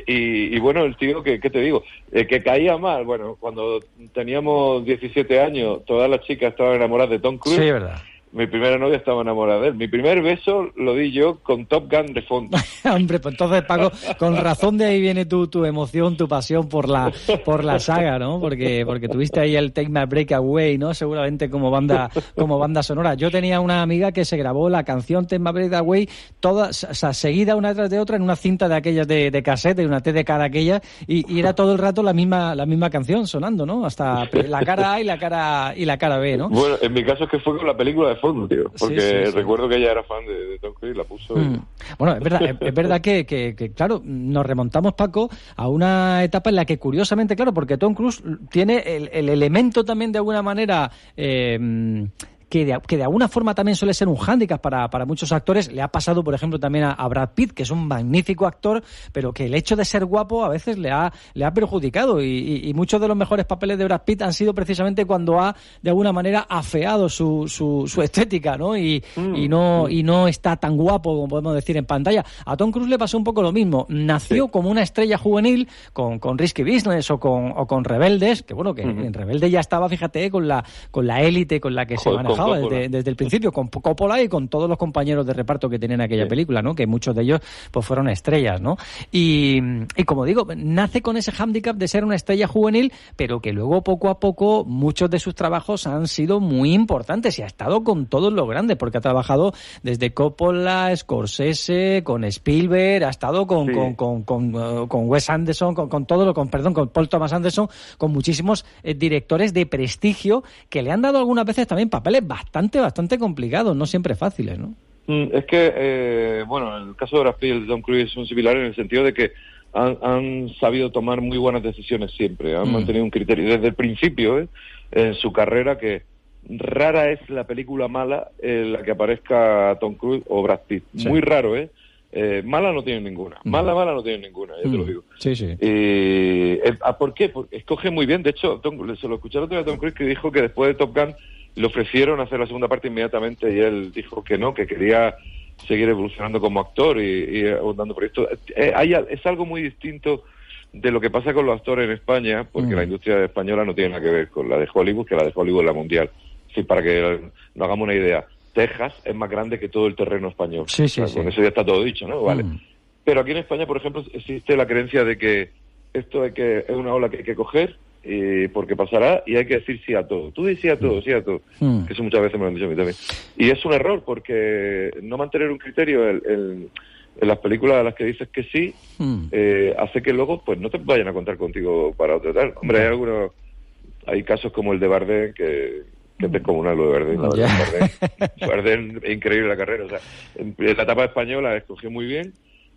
Speaker 21: y, y bueno, el tío, que ¿qué te digo? Eh, que caía mal, bueno, cuando teníamos diecisiete años, todas las chicas estaban enamoradas de Tom Cruise.
Speaker 19: Sí, es verdad.
Speaker 21: Mi primera novia estaba enamorada de él. Mi primer beso lo di yo con Top Gun de fondo.
Speaker 19: Hombre, pues entonces, Paco, con razón de ahí viene tu, tu emoción, tu pasión por la por la saga, ¿no? Porque porque tuviste ahí el Take My Break Away, ¿no? Seguramente como banda como banda sonora. Yo tenía una amiga que se grabó la canción Take My Break Away toda, o sea, seguida una tras de otra en una cinta de aquellas de, de cassette, de una T D K de aquella, y, y era todo el rato la misma la misma canción sonando, ¿no? Hasta la cara A y la cara y la cara B, ¿no?
Speaker 21: Bueno, en mi caso es que fue con la película de fondo, tío, porque
Speaker 19: sí, sí, sí.
Speaker 21: recuerdo que ella era fan de, de Tom Cruise y la puso.
Speaker 19: Mm. Y... Bueno, es verdad, es, es verdad que, que, que, claro, nos remontamos, Paco, a una etapa en la que, curiosamente, claro, porque Tom Cruise tiene el, el elemento también de alguna manera... Eh, Que de, que de alguna forma también suele ser un hándicap para, para muchos actores. Le ha pasado, por ejemplo, también a, a Brad Pitt, que es un magnífico actor, pero que el hecho de ser guapo a veces le ha, le ha perjudicado, y, y, y muchos de los mejores papeles de Brad Pitt han sido precisamente cuando ha, de alguna manera, afeado su, su, su estética, ¿no? Y, mm. y no y no está tan guapo, como podemos decir, en pantalla. A Tom Cruise le pasó un poco lo mismo. Nació sí. como una estrella juvenil con, con Risky Business o con, o con Rebeldes, que bueno, que mm-hmm. en Rebeldes ya estaba, fíjate, con la, con la élite con la que Joder, se manejaba. Desde, desde el principio, con Coppola y con todos los compañeros de reparto que tenían aquella sí. película, ¿no? Que muchos de ellos pues fueron estrellas, ¿no? Y, y como digo, nace con ese hándicap de ser una estrella juvenil, pero que luego poco a poco muchos de sus trabajos han sido muy importantes y ha estado con todos los grandes, porque ha trabajado desde Coppola, Scorsese, con Spielberg, ha estado con, sí. con, con, con, uh, con Wes Anderson, con, con todo lo, con, perdón, con Paul Thomas Anderson, con muchísimos eh, directores de prestigio que le han dado algunas veces también papeles bastante bastante complicados, no siempre fáciles, ¿no?
Speaker 21: Mm, es que, eh, bueno, en el caso de Brad Pitt y Tom Cruise son similares en el sentido de que han, han sabido tomar muy buenas decisiones siempre, han mm. mantenido un criterio desde el principio, ¿eh? En su carrera, que rara es la película mala en la que aparezca Tom Cruise o Brad Pitt, sí. muy raro, ¿eh? Eh, mala no tiene ninguna, mm. mala, mala no tiene ninguna, ya mm. te lo digo.
Speaker 19: Sí, sí.
Speaker 21: Eh, eh, ¿Por qué? Porque escoge muy bien, de hecho, Tom, se lo escuché el otro día a Tom Cruise, que dijo que después de Top Gun le ofrecieron hacer la segunda parte inmediatamente y él dijo que no, que quería seguir evolucionando como actor y, y dando proyectos. Eh, hay, es algo muy distinto de lo que pasa con los actores en España, porque mm. la industria española no tiene nada que ver con la de Hollywood, que la de Hollywood es la mundial. Sí, para que nos hagamos una idea, Texas es más grande que todo el terreno español.
Speaker 19: Sí, sí,
Speaker 21: o sea,
Speaker 19: sí.
Speaker 21: Con eso ya está todo dicho, ¿no? Vale. Mm. Pero aquí en España, por ejemplo, existe la creencia de que esto hay que, es una ola que hay que coger, eh, porque pasará, y hay que decir sí a todo. Tú dices sí a todo, sí a todo. Mm. Que eso muchas veces me lo han dicho a mí también. Y es un error, porque no mantener un criterio el, el, en las películas a las que dices que sí, mm. eh, hace que luego pues no te vayan a contar contigo para otro tal. Hombre, hay algunos, hay casos como el de Bardem, que, que es descomunal lo de Bardem. La verdad, Bardem, Bardem es increíble la carrera. O sea, en, en la etapa española escogió muy bien,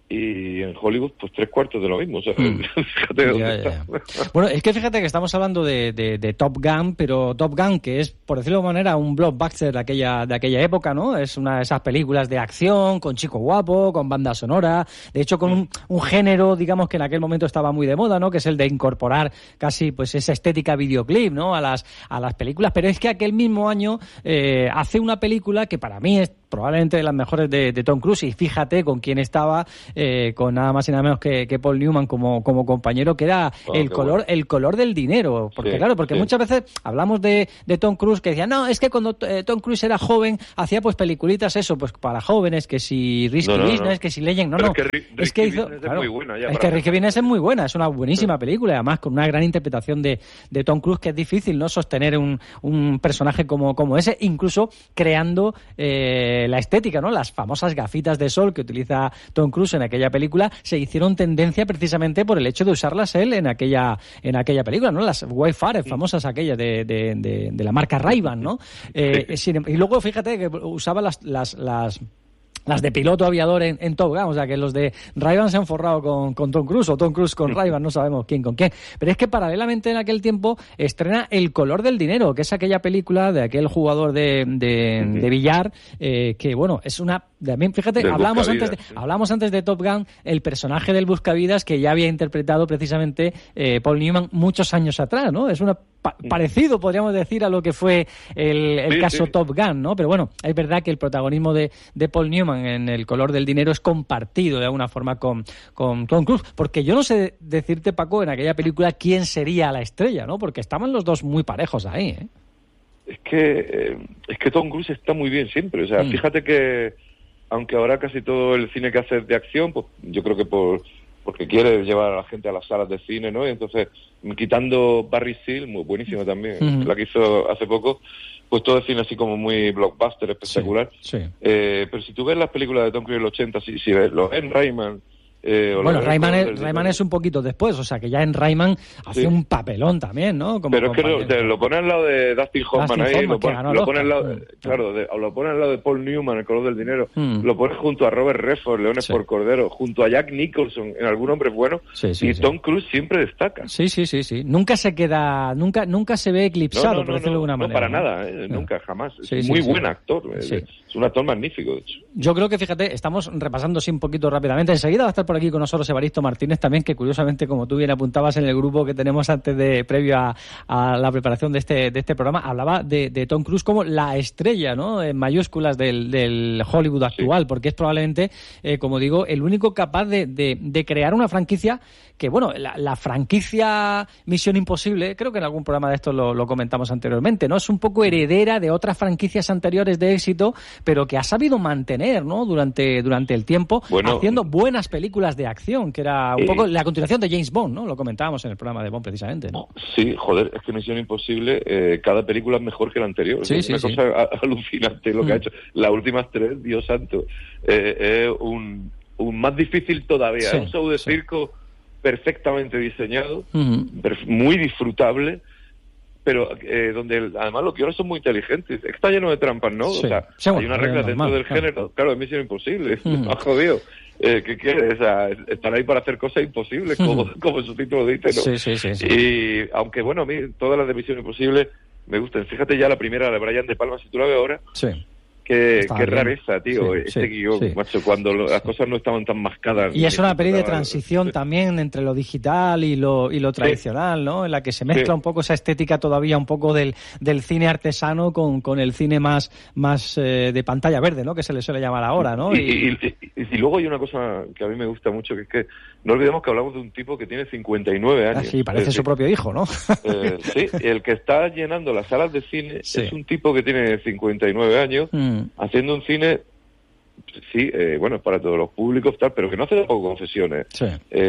Speaker 21: y en Hollywood, pues tres cuartos de lo mismo. O sea, mm. fíjate dónde
Speaker 19: ya,
Speaker 21: está.
Speaker 19: Ya. Bueno, es que fíjate que estamos hablando de, de, de Top Gun, pero Top Gun, que es, por decirlo de manera, un blockbuster de aquella, de aquella época, ¿no? Es una de esas películas de acción, con chico guapo, con banda sonora, de hecho con un, un género, digamos, que en aquel momento estaba muy de moda, ¿no? Que es el de incorporar casi, pues, esa estética videoclip, ¿no? A las, a las películas, pero es que aquel mismo año eh, hace una película que para mí es probablemente de las mejores de, de Tom Cruise, y fíjate con quién estaba, eh, con nada más y nada menos que, que Paul Newman como, como compañero, que era oh, el color bueno. el color del dinero, porque sí, claro, porque sí. muchas veces hablamos de, de Tom Cruise, que decía, no, es que cuando eh, Tom Cruise era joven, hacía pues peliculitas eso, pues para jóvenes, que si Risky no, no, Business, no. que si Legend, no,
Speaker 21: Pero
Speaker 19: no,
Speaker 21: es que, Rick,
Speaker 19: es que hizo,
Speaker 21: es
Speaker 19: claro,
Speaker 21: muy buena ya
Speaker 19: es que Risky Business es muy buena, es una buenísima sí. película, y además con una gran interpretación de, de Tom Cruise, que es difícil, ¿no?, sostener un, un personaje como, como ese, incluso creando eh, la estética, ¿no?, las famosas gafitas de sol que utiliza Tom Cruise en aquella película se hicieron tendencia precisamente por el hecho de usarlas él en aquella en aquella película, ¿no? Las Wayfarer, famosas aquellas de, de, de, de la marca Ray-Ban, ¿no? Eh, sin, y luego fíjate que usaba las las, las las de piloto aviador en, en Top Gun, o sea que los de Ray-Ban se han forrado con, con Tom Cruise, o Tom Cruise con Ray-Ban, no sabemos quién con quién. Pero es que paralelamente en aquel tiempo estrena El color del dinero, que es aquella película de aquel jugador de, de, de billar, eh, que bueno, es una... También, fíjate, hablamos antes, de, sí. hablamos antes de Top Gun, el personaje del buscavidas que ya había interpretado precisamente eh, Paul Newman muchos años atrás, ¿no? Es una pa- parecido, podríamos decir, a lo que fue el, el sí, caso sí. Top Gun, ¿no? Pero bueno, es verdad que el protagonismo de, de Paul Newman en El color del dinero es compartido de alguna forma con, con Tom Cruise, porque yo no sé decirte, Paco, en aquella película quién sería la estrella, ¿no? Porque estaban los dos muy parejos ahí, ¿eh?
Speaker 21: Es que, eh, es que Tom Cruise está muy bien siempre, o sea, mm. fíjate que aunque ahora casi todo el cine que hace es de acción, pues yo creo que por porque quiere llevar a la gente a las salas de cine, ¿no? Y entonces, quitando Barry Seal, muy buenísimo también, mm-hmm. la que hizo hace poco, pues todo el cine así como muy blockbuster, espectacular.
Speaker 19: Sí, sí.
Speaker 21: Eh, pero si tú ves las películas de Tom Cruise en los ochenta, si, si ves, lo ves en Rayman... Eh,
Speaker 19: bueno, Rayman es, Rayman es un poquito después, o sea que ya en Rayman hace sí. un papelón también, ¿no? Como
Speaker 21: pero es que lo, te, lo pone al lado de Dustin Hoffman
Speaker 19: Dustin
Speaker 21: ahí,
Speaker 19: Hoffman,
Speaker 21: lo pone, lo pone al lado,
Speaker 19: mm.
Speaker 21: claro, de, lo pone al lado de Paul Newman, El color del dinero,
Speaker 19: mm.
Speaker 21: lo pone junto a Robert Redford, Leones sí. por Cordero, junto a Jack Nicholson en Algún hombre bueno,
Speaker 19: sí, sí,
Speaker 21: y
Speaker 19: sí.
Speaker 21: Tom Cruise siempre destaca.
Speaker 19: Sí, sí, sí, sí. Nunca se queda, nunca, nunca se ve eclipsado,
Speaker 21: no, no,
Speaker 19: por
Speaker 21: no,
Speaker 19: decirlo
Speaker 21: no,
Speaker 19: de alguna
Speaker 21: no,
Speaker 19: manera.
Speaker 21: Para
Speaker 19: ¿no?
Speaker 21: nada, eh,
Speaker 19: no.
Speaker 21: nunca, jamás.
Speaker 19: Sí,
Speaker 21: es
Speaker 19: sí,
Speaker 21: muy
Speaker 19: sí.
Speaker 21: buen actor,
Speaker 19: Sí.
Speaker 21: es, es un actor magnífico, de hecho.
Speaker 19: Yo creo que, fíjate, estamos repasando así un poquito rápidamente. Enseguida va a estar por aquí con nosotros Evaristo Martínez también, que curiosamente, como tú bien apuntabas en el grupo que tenemos antes de, previo a, a la preparación de este, de este programa, hablaba de, de Tom Cruise como la estrella, ¿no?, en mayúsculas del, del Hollywood actual, sí. porque es probablemente, eh, como digo, el único capaz de, de, de crear una franquicia que, bueno, la, la franquicia Misión Imposible, creo que en algún programa de esto lo, lo comentamos anteriormente, ¿no? Es un poco heredera de otras franquicias anteriores de éxito, pero que ha sabido mantener, ¿no?, durante, durante el tiempo, bueno, haciendo buenas películas de acción, que era un eh, poco la continuación de James Bond, ¿no? Lo comentábamos en el programa de Bond precisamente, ¿no?
Speaker 21: Sí, joder, es que Misión Imposible, eh, cada película es mejor que la anterior.
Speaker 19: Sí,
Speaker 21: es
Speaker 19: sí,
Speaker 21: una
Speaker 19: sí.
Speaker 21: cosa alucinante lo que
Speaker 19: mm.
Speaker 21: ha hecho. Las últimas tres, Dios santo, eh, es un, un más difícil todavía.
Speaker 19: Sí,
Speaker 21: es un show de
Speaker 19: sí.
Speaker 21: circo perfectamente diseñado,
Speaker 19: mm-hmm.
Speaker 21: perf- muy disfrutable, pero eh, donde además los guiones son muy inteligentes. Está lleno de trampas, ¿no?
Speaker 19: Sí.
Speaker 21: O sea,
Speaker 19: sí, bueno,
Speaker 21: hay una regla dentro
Speaker 19: normal,
Speaker 21: del
Speaker 19: claro.
Speaker 21: género. Claro, es Misión Imposible.
Speaker 19: Mm.
Speaker 21: Me ha jodido. Eh, ¿Qué quieres? O sea, estar ahí para hacer cosas imposibles, como,
Speaker 19: Mm.
Speaker 21: como su título dice, ¿no?
Speaker 19: Sí, sí, sí, sí.
Speaker 21: Y aunque, bueno, a mí todas las de Misión Imposible me gustan. Fíjate ya la primera, la de Brian De Palma, si tú la ves ahora,
Speaker 19: Sí.
Speaker 21: qué,
Speaker 19: Está
Speaker 21: qué
Speaker 19: bien.
Speaker 21: rareza, tío,
Speaker 19: Sí,
Speaker 21: este
Speaker 19: sí,
Speaker 21: guión,
Speaker 19: sí.
Speaker 21: macho, cuando lo- las cosas no estaban tan mascadas.
Speaker 19: Y es una peli de
Speaker 21: Estaba-
Speaker 19: transición también entre lo digital y lo y lo tradicional, ¿no? En la que se mezcla
Speaker 21: Sí.
Speaker 19: un poco esa estética todavía un poco del, del cine artesano con, con el cine más más eh, de pantalla verde, ¿no? Que se le suele llamar ahora, ¿no?
Speaker 21: Y, y, y- y- y luego hay una cosa que a mí me gusta mucho, que es que no olvidemos que hablamos de un tipo que tiene cincuenta y nueve años.
Speaker 19: Ah, sí, parece
Speaker 21: Es
Speaker 19: su
Speaker 21: decir,
Speaker 19: propio hijo, ¿no?
Speaker 21: eh, sí, el que está llenando las salas de cine
Speaker 19: Sí.
Speaker 21: es un tipo que tiene cincuenta y nueve años,
Speaker 19: Mm.
Speaker 21: haciendo un cine sí, eh, bueno, es para todos los públicos, tal, pero que no hace tampoco concesiones.
Speaker 19: Sí.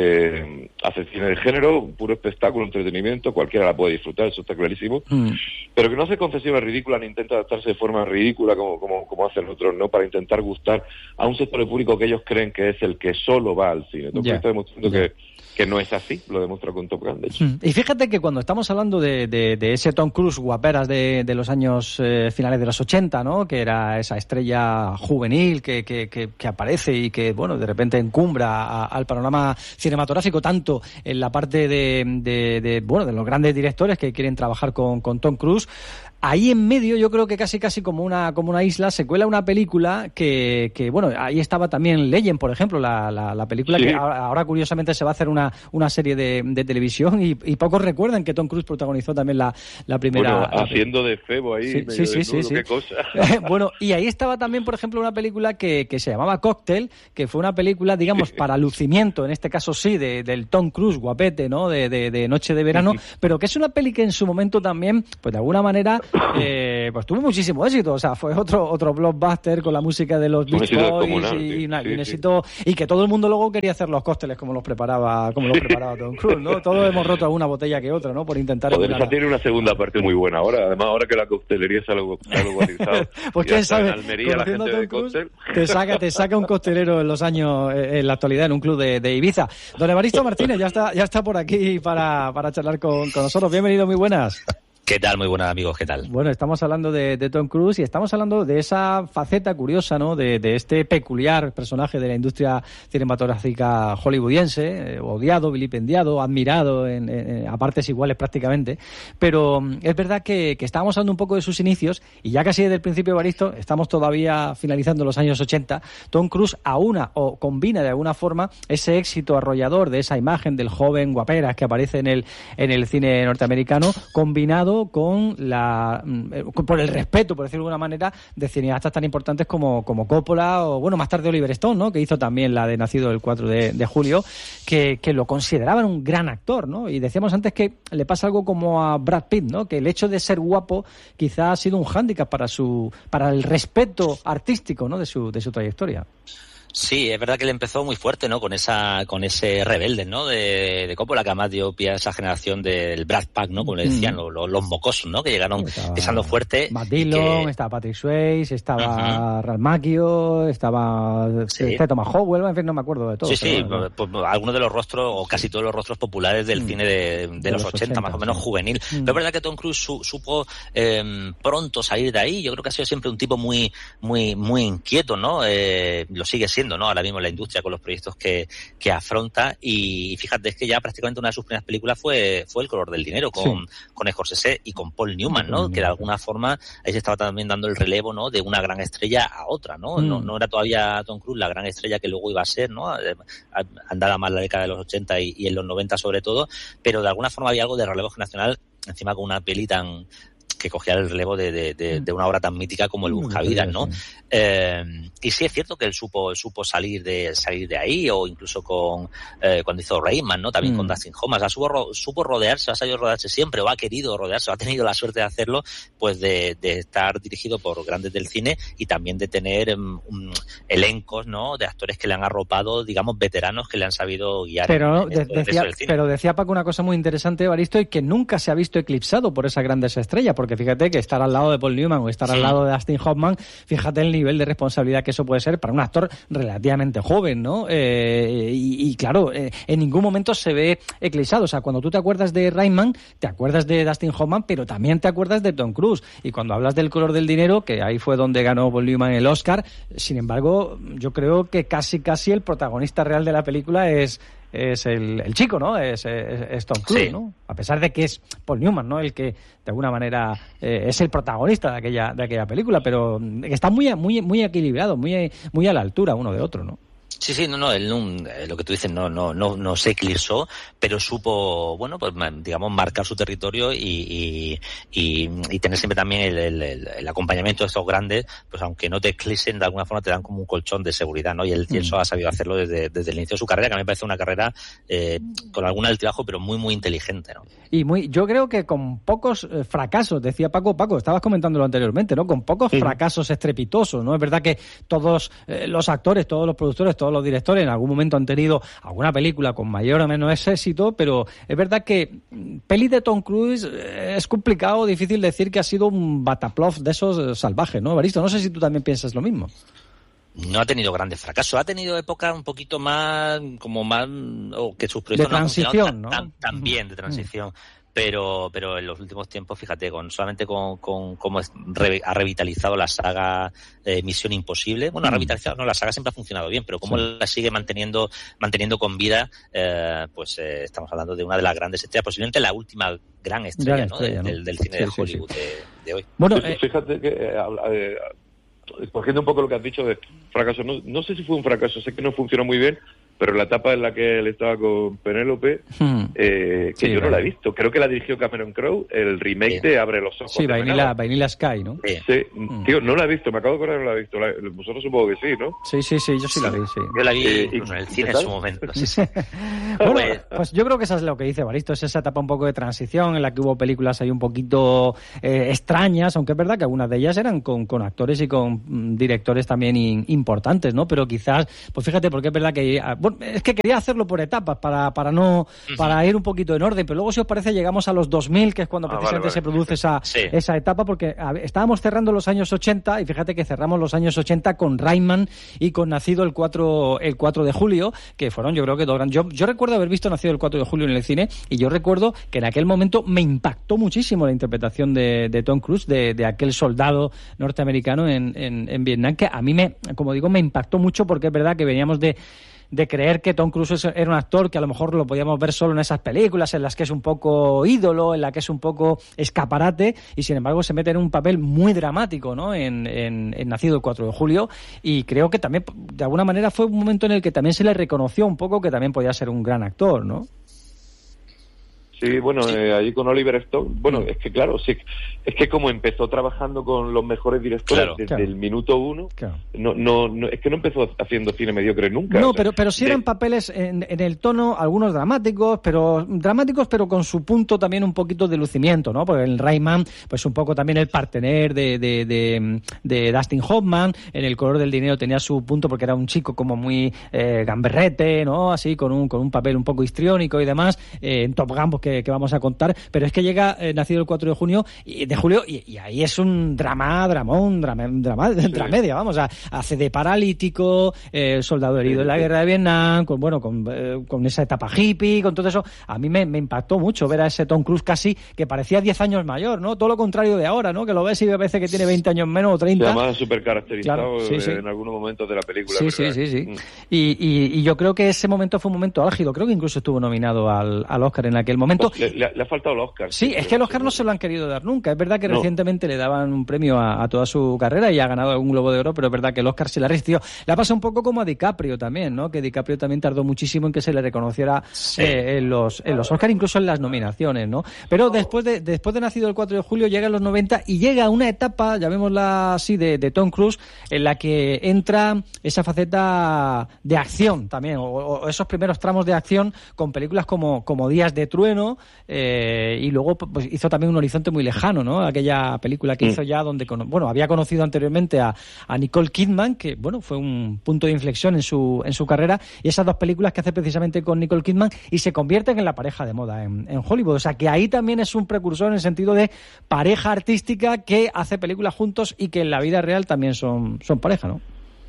Speaker 21: Eh, hace cine de género, un puro espectáculo, entretenimiento, cualquiera la puede disfrutar, eso está clarísimo,
Speaker 19: Mm.
Speaker 21: pero que no hace concesiones ridículas ni intenta adaptarse de forma ridícula como, como, como hacen otros, ¿no? Para intentar gustar a un sector de público que ellos creen que es el que solo va al cine. Tom Cruise
Speaker 19: Ya.
Speaker 21: está demostrando
Speaker 19: Ya.
Speaker 21: que, que no es así, lo demuestra con Top Gun, de hecho.
Speaker 19: Mm. Y fíjate que cuando estamos hablando de, de, de ese Tom Cruise guaperas de, de los años eh, finales de los ochenta, ¿no? Que era esa estrella juvenil que, que, que, que aparece y que, bueno, de repente encumbra a, al panorama cinematográfico, tanto en la parte de, de, de, bueno, de los grandes directores que quieren trabajar con, con Tom Cruise. Ahí en medio, yo creo que casi casi como una como una isla, se cuela una película que, que bueno, ahí estaba también Legend, por ejemplo, la, la, la película
Speaker 21: Sí.
Speaker 19: que ahora, ahora curiosamente se va a hacer una, una serie de, de televisión y, y pocos recuerdan que Tom Cruise protagonizó también la, la primera...
Speaker 21: Bueno,
Speaker 19: la-
Speaker 21: haciendo de Febo ahí,
Speaker 19: Sí,
Speaker 21: medio
Speaker 19: sí, sí, sí,
Speaker 21: desnudo,
Speaker 19: sí.
Speaker 21: qué cosa.
Speaker 19: Bueno, y ahí estaba también, por ejemplo, una película que, que se llamaba Cocktail, que fue una película, digamos, para lucimiento, en este caso sí, de, del Tom Cruise guapete, ¿no? De, de, de Noche de Verano, pero que es una peli que en su momento también, pues de alguna manera, eh, pues tuvo muchísimo éxito. O sea, fue otro otro blockbuster con la música de los
Speaker 21: Un
Speaker 19: Beach
Speaker 21: éxito
Speaker 19: Boys
Speaker 21: descomunal,
Speaker 19: y,
Speaker 21: sí,
Speaker 19: una-
Speaker 21: sí,
Speaker 19: y un
Speaker 21: sí.
Speaker 19: éxito, y que todo el mundo luego quería hacer los cócteles como los preparaba, como los preparaba Tom Cruise, ¿no? Todos hemos roto alguna botella que otra, ¿no? Por intentar
Speaker 21: Poder
Speaker 19: emular.
Speaker 21: tiene una segunda parte muy buena ahora, además ahora que la coctelería se ha logo- se ha globalizado.
Speaker 19: Pues
Speaker 21: y
Speaker 19: quién
Speaker 21: hasta
Speaker 19: sabe,
Speaker 21: en Almería la
Speaker 19: conociendo
Speaker 21: gente
Speaker 19: a
Speaker 21: de
Speaker 19: Tom Cruise,
Speaker 21: cóctel.
Speaker 19: te saca, te saca un costelero en los años, eh, en la actualidad, en un club de, de Ibiza. Don Evaristo Martínez ya está, ya está por aquí para, para charlar con, con nosotros. Bienvenido, muy buenas.
Speaker 1: ¿Qué tal? Muy buenas, amigos, ¿qué tal?
Speaker 19: Bueno, estamos hablando de, de Tom Cruise y estamos hablando de esa faceta curiosa, ¿no? De, de este peculiar personaje de la industria cinematográfica hollywoodiense, eh, odiado, vilipendiado, admirado en, en- a partes iguales prácticamente. Pero mm, es verdad que, que estábamos hablando un poco de sus inicios y ya casi desde el principio, Evaristo, estamos todavía finalizando los años ochenta. Tom Cruise aúna o combina de alguna forma ese éxito arrollador de esa imagen del joven guaperas que aparece en el, en el cine norteamericano, combinado con la mm, por el respeto, por decirlo de alguna manera, de cineastas tan importantes como, como Coppola o, bueno, más tarde Oliver Stone, ¿no? Que hizo también la de Nacido el cuatro de, de julio, que, que lo consideraban un gran actor, ¿no? Y decíamos antes que le pasa algo como a Brad Pitt, ¿no? Que el hecho de ser guapo quizá ha sido un hándicap para su para el respeto artístico, ¿no? de su de su trayectoria.
Speaker 1: Sí, es verdad que él empezó muy fuerte, ¿no? Con esa, con ese rebelde, ¿no? De, de Coppola, que además dio pie a esa generación del Brad Pack, ¿no? Como le decían,
Speaker 19: Mm.
Speaker 1: los, los, los mocosos, ¿no? Que llegaron
Speaker 19: Estaba
Speaker 1: pisando fuerte.
Speaker 19: Matt
Speaker 1: y
Speaker 19: Dillon,
Speaker 1: que-
Speaker 19: estaba Patrick Swayze, estaba Ralph Macchio, estaba
Speaker 1: Sí.
Speaker 19: este Thomas Howell, en fin, no me acuerdo de todo.
Speaker 1: Sí, sí,
Speaker 19: pero,
Speaker 1: pues, pues, algunos de los rostros, o casi todos los rostros populares del
Speaker 19: Mm.
Speaker 1: cine de, de
Speaker 19: De
Speaker 1: los,
Speaker 19: los
Speaker 1: ochenta,
Speaker 19: ochenta,
Speaker 1: más o menos
Speaker 19: sí.
Speaker 1: juvenil.
Speaker 19: Mm.
Speaker 1: Pero es verdad que Tom Cruise su- supo eh, pronto salir de ahí. Yo creo que ha sido siempre un tipo muy muy muy inquieto, ¿no? Eh, lo sigue siendo, ¿no? Ahora mismo en la industria con los proyectos que, que afronta. Y fíjate, es que ya prácticamente una de sus primeras películas fue, fue El color del dinero, con,
Speaker 19: Sí.
Speaker 1: con Scorsese y con Paul Newman,
Speaker 19: Paul
Speaker 1: ¿no?
Speaker 19: Newman,
Speaker 1: Que de alguna forma ahí se estaba también dando el relevo, ¿no? De una gran estrella a otra, ¿no?
Speaker 19: Mm.
Speaker 1: No, no era todavía Tom Cruise la gran estrella que luego iba a ser, ¿no? Eh, andaba más la década de los ochenta y, y en los noventa sobre todo, pero de alguna forma había algo de relevo generacional, encima con una peli tan que cogía el relevo de, de, de, de una obra tan mítica como El Buscavidas, ¿no? Eh, y sí es cierto que él supo supo salir de salir de ahí, o incluso con eh, cuando hizo Rayman, ¿no? También
Speaker 19: Mm.
Speaker 1: con Dustin Hoffman. O sea, supo, ro- supo rodearse, ha sabido rodearse siempre, o ha querido rodearse, o ha tenido la suerte de hacerlo, pues de, de estar dirigido por grandes del cine y también de tener um, um, elencos, ¿no? De actores que le han arropado, digamos, veteranos que le han sabido guiar.
Speaker 19: Pero,
Speaker 1: en
Speaker 19: de-
Speaker 1: esto- en
Speaker 19: decía,
Speaker 1: esto del cine.
Speaker 19: pero decía Paco una cosa muy interesante, Evaristo, y que nunca se ha visto eclipsado por esas grandes estrellas, porque fíjate que estar al lado de Paul Newman o estar al
Speaker 1: Sí.
Speaker 19: lado de Dustin Hoffman, fíjate el nivel de responsabilidad que eso puede ser para un actor relativamente joven, ¿no? Eh, y, y claro, eh, en ningún momento se ve eclipsado. O sea, cuando tú te acuerdas de Rayman, te acuerdas de Dustin Hoffman, pero también te acuerdas de Tom Cruise. Y cuando hablas del color del dinero, que ahí fue donde ganó Paul Newman el Oscar, sin embargo, yo creo que casi casi el protagonista real de la película es es el, el chico, ¿no? Es, es, es Tom Cruise,
Speaker 1: Sí.
Speaker 19: ¿no? A pesar de que es Paul Newman, ¿no? El que de alguna manera eh, es el protagonista de aquella de aquella película, pero está muy muy muy equilibrado, muy muy a la altura uno de otro, ¿no?
Speaker 1: Sí, sí, no, no, él no, lo que tú dices no, no, no, no se eclipsó, pero supo, bueno, pues digamos marcar su territorio y, y, y, y tener siempre también el, el, el, el acompañamiento de estos grandes, pues aunque no te eclipsen, de alguna forma te dan como un colchón de seguridad, ¿no? Y él, mm. y eso ha sabido hacerlo desde, desde el inicio de su carrera, que a mí me parece una carrera eh, con algún altibajo, pero muy, muy inteligente, ¿no?
Speaker 19: Y muy, yo creo que con pocos eh, fracasos, decía Paco, Paco, estabas comentándolo anteriormente, ¿no? Con pocos sí. fracasos estrepitosos, ¿no? Es verdad que todos eh, los actores, todos los productores, todos los directores en algún momento han tenido alguna película con mayor o menos éxito, pero es verdad que peli de Tom Cruise eh, es complicado, difícil decir que ha sido un bataplof de esos eh, salvajes, ¿no, Evaristo? No sé si tú también piensas lo mismo.
Speaker 1: No ha tenido grandes fracasos, ha tenido épocas un poquito más, como más, o que sus proyectos
Speaker 19: de transición,
Speaker 1: no
Speaker 19: han funcionado
Speaker 1: tan, tan, tan bien de transición. Mm. Pero, pero en los últimos tiempos, fíjate, con solamente con, con cómo re, ha revitalizado la saga eh, Misión Imposible. Bueno, ha revitalizado, no, la saga siempre ha funcionado bien, pero cómo sí. la sigue manteniendo, manteniendo con vida, eh, pues eh, estamos hablando de una de las grandes estrellas, posiblemente la última gran estrella, gran estrella ¿no? De, ¿no? Del, del cine sí, de Hollywood sí, sí. De, de hoy.
Speaker 21: Bueno, eh, fíjate que eh, eh, cogiendo un poco lo que has dicho de fracaso, no, no sé si fue un fracaso, sé que no funcionó muy bien, pero la etapa en la que él estaba con Penélope, hmm. eh, que sí, yo no la he visto, creo que la dirigió Cameron Crowe, el remake sí. de Abre los ojos.
Speaker 19: Sí, Vanilla, Vanilla Sky, ¿no?
Speaker 21: Sí, sí. Hmm. Tío, no la he visto, me acabo de acordar que no la he visto, la, vosotros supongo que sí, ¿no?
Speaker 19: Sí, sí, sí, yo sí, sí. la vi, sí.
Speaker 1: Yo la vi eh, incluso en el cine en su momento, sí, sí.
Speaker 19: Bueno, pues yo creo que eso es lo que dice Evaristo, es esa etapa un poco de transición en la que hubo películas ahí un poquito eh, extrañas, aunque es verdad que algunas de ellas eran con, con actores y con mm, directores también in, importantes, ¿no? Pero quizás, pues fíjate, porque es verdad que, bueno, es que quería hacerlo por etapas para para no para ir un poquito en orden, pero luego si os parece llegamos a los dos mil, que es cuando ah, precisamente vale, vale. se produce esa sí. esa etapa, porque a ver, estábamos cerrando los años ochenta y fíjate que cerramos los años ochenta con Rayman y con Nacido el cuatro el cuatro de julio, que fueron yo creo que dos grandes. Yo, yo recuerdo haber visto Nacido el cuatro de julio en el cine y yo recuerdo que en aquel momento me impactó muchísimo la interpretación de, de Tom Cruise, de, de aquel soldado norteamericano en, en, en Vietnam, que a mí me, como digo, me impactó mucho porque es verdad que veníamos de de creer que Tom Cruise era un actor que a lo mejor lo podíamos ver solo en esas películas en las que es un poco ídolo, en la que es un poco escaparate, y sin embargo se mete en un papel muy dramático, ¿no? En, en, en Nacido el cuatro de julio, y creo que también de alguna manera fue un momento en el que también se le reconoció un poco que también podía ser un gran actor, ¿no?
Speaker 21: Sí, bueno, sí. Eh, allí con Oliver Stone, bueno, mm. es que claro, sí, es que como empezó trabajando con los mejores directores claro, desde claro. el minuto uno, claro. no, no, no, es que no empezó haciendo cine mediocre nunca.
Speaker 19: No, o sea, pero, pero sí de... eran papeles en, en el tono, algunos dramáticos, pero dramáticos, pero con su punto también un poquito de lucimiento, ¿no? Porque el Rayman, pues un poco también el partener de, de, de, de Dustin Hoffman, en El color del dinero tenía su punto porque era un chico como muy eh, gamberrete, ¿no? Así, con un, con un papel un poco histriónico y demás, eh, en Top Gun, pues que Que, que vamos a contar, pero es que llega eh, Nacido el cuatro de junio y, de julio y, y ahí es un drama, dramón, drama, drama, sí. dramedia, vamos, a, hace de paralítico, eh, soldado herido sí, en la sí. guerra de Vietnam, con bueno, con, eh, con esa etapa hippie, con todo eso. A mí me, me impactó mucho ver a ese Tom Cruise casi que parecía diez años mayor, ¿no? Todo lo contrario de ahora, ¿no? Que lo ves y parece que tiene veinte años menos o treinta.
Speaker 21: Además súper caracterizado claro, sí, sí. en algunos momentos de la película.
Speaker 19: Sí, sí, sí, sí. Mm. Y, y, y yo creo que ese momento fue un momento álgido, creo que incluso estuvo nominado al, al Oscar en aquel momento.
Speaker 21: Pues le, le, le ha faltado el Oscar.
Speaker 19: Sí, es que el Oscar no se lo han querido dar nunca. Es verdad que no. recientemente le daban un premio a, a toda su carrera y ha ganado algún Globo de Oro, pero es verdad que el Oscar se le ha resistido. Le ha pasado un poco como a DiCaprio también, ¿no? Que DiCaprio también tardó muchísimo en que se le reconociera sí. eh, en los en los Oscar, incluso en las nominaciones, ¿no? Pero después de después de Nacido el cuatro de julio llega en los noventa y llega una etapa, llamémosla así, de, de Tom Cruise, en la que entra esa faceta de acción también, o, o esos primeros tramos de acción con películas como, como Días de Trueno, eh, y luego pues, hizo también Un horizonte muy lejano, ¿no? Aquella película que mm. hizo ya donde, bueno, había conocido anteriormente a, a Nicole Kidman, que, bueno, fue un punto de inflexión en su en su carrera, y esas dos películas que hace precisamente con Nicole Kidman y se convierten en la pareja de moda en, en Hollywood. O sea, que ahí también es un precursor en el sentido de pareja artística que hace películas juntos y que en la vida real también son, son pareja, ¿no?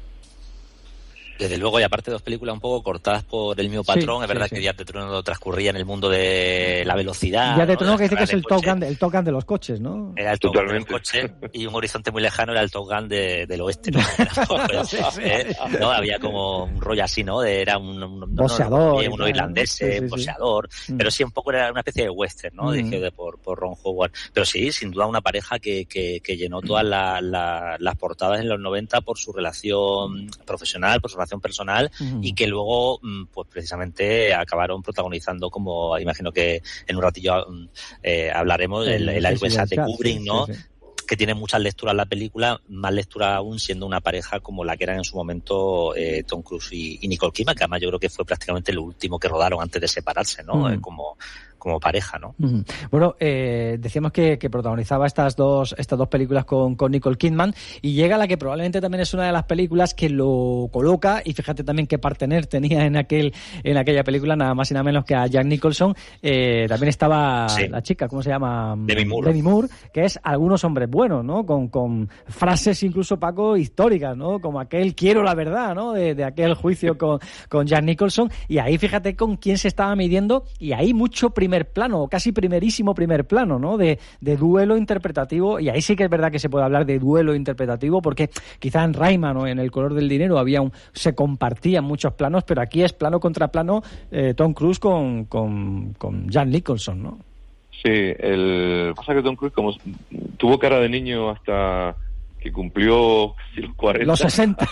Speaker 1: Desde luego, y aparte dos películas un poco cortadas por el mismo patrón, sí, es verdad sí, que sí. Días de Trueno transcurría en el mundo de la velocidad.
Speaker 19: Días de Trueno,
Speaker 1: ¿no?
Speaker 19: que dice que es el Top Gun, de, el Top Gun de los coches, ¿no?
Speaker 1: Era el Top Gun de los coches, y Un horizonte muy lejano era el Top Gun de, del oeste, ¿no? Pues, sí, sí. ¿eh? No, había como un rollo así, ¿no? De, era un, un
Speaker 19: boxeador,
Speaker 1: no, uno irlandés, sí, sí, boxeador, sí. pero sí un poco era una especie de western, ¿no? Mm. Dirigido por, por Ron Howard. Pero sí, sin duda una pareja que, que, que llenó todas la, la, las portadas en los noventa por su relación profesional, por su relación satisfacción personal
Speaker 19: Uh-huh.
Speaker 1: y que luego, pues precisamente acabaron protagonizando, como imagino que en un ratillo eh, hablaremos, el, el Ice West Side de Kubrick, ¿no? Sí, sí. Que tiene muchas lecturas la película, más lectura aún siendo una pareja como la que eran en su momento eh, Tom Cruise y, y Nicole Kidman, que además yo creo que fue prácticamente lo último que rodaron antes de separarse, ¿no? Uh-huh. Eh, como como pareja, ¿no?
Speaker 19: Uh-huh. Bueno, eh, decíamos que, que protagonizaba estas dos estas dos películas con, con Nicole Kidman, y llega la que probablemente también es una de las películas que lo coloca, y fíjate también qué partener tenía en aquel en aquella película, nada más y nada menos que a Jack Nicholson. Eh, también estaba sí. la chica, ¿cómo se llama?
Speaker 1: Demi Moore.
Speaker 19: Demi Moore, que es Algunos hombres buenos, ¿no? Con, con frases incluso, Paco, históricas, ¿no? Como aquel quiero la verdad, ¿no? De, de aquel juicio con, con Jack Nicholson, y ahí fíjate con quién se estaba midiendo, y ahí mucho primer plano, casi primerísimo primer plano, ¿no? De, de duelo interpretativo, y ahí sí que es verdad que se puede hablar de duelo interpretativo, porque quizá en Rayman o en El color del dinero había un, se compartían muchos planos, pero aquí es plano contra plano, eh, Tom Cruise con, con, con Jack Nicholson, ¿no?
Speaker 21: Sí, el pasa que Tom Cruise como tuvo cara de niño hasta que cumplió los cuarenta.
Speaker 19: Los sesenta.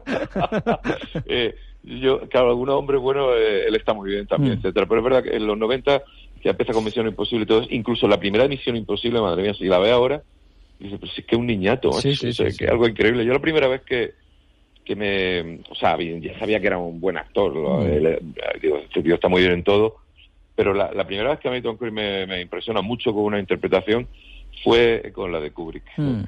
Speaker 21: eh, yo, claro, algún hombre bueno, eh, él está muy bien también, mm. etcétera. Pero es verdad que en los noventa, que empieza con Misión Imposible y todo eso, incluso la primera Misión Imposible, madre mía, si la ve ahora, dice, pero si es que es un niñato,
Speaker 19: sí,
Speaker 21: macho,
Speaker 19: sí,
Speaker 21: o sea,
Speaker 19: sí,
Speaker 21: que
Speaker 19: sí.
Speaker 21: algo increíble. Yo la primera vez que que me, o sea, ya sabía que era un buen actor, mm. él, digo, este tío está muy bien en todo, pero la, la primera vez que a mí Tom Cruise me, me impresiona mucho con una interpretación fue con la de Kubrick.
Speaker 19: Mm.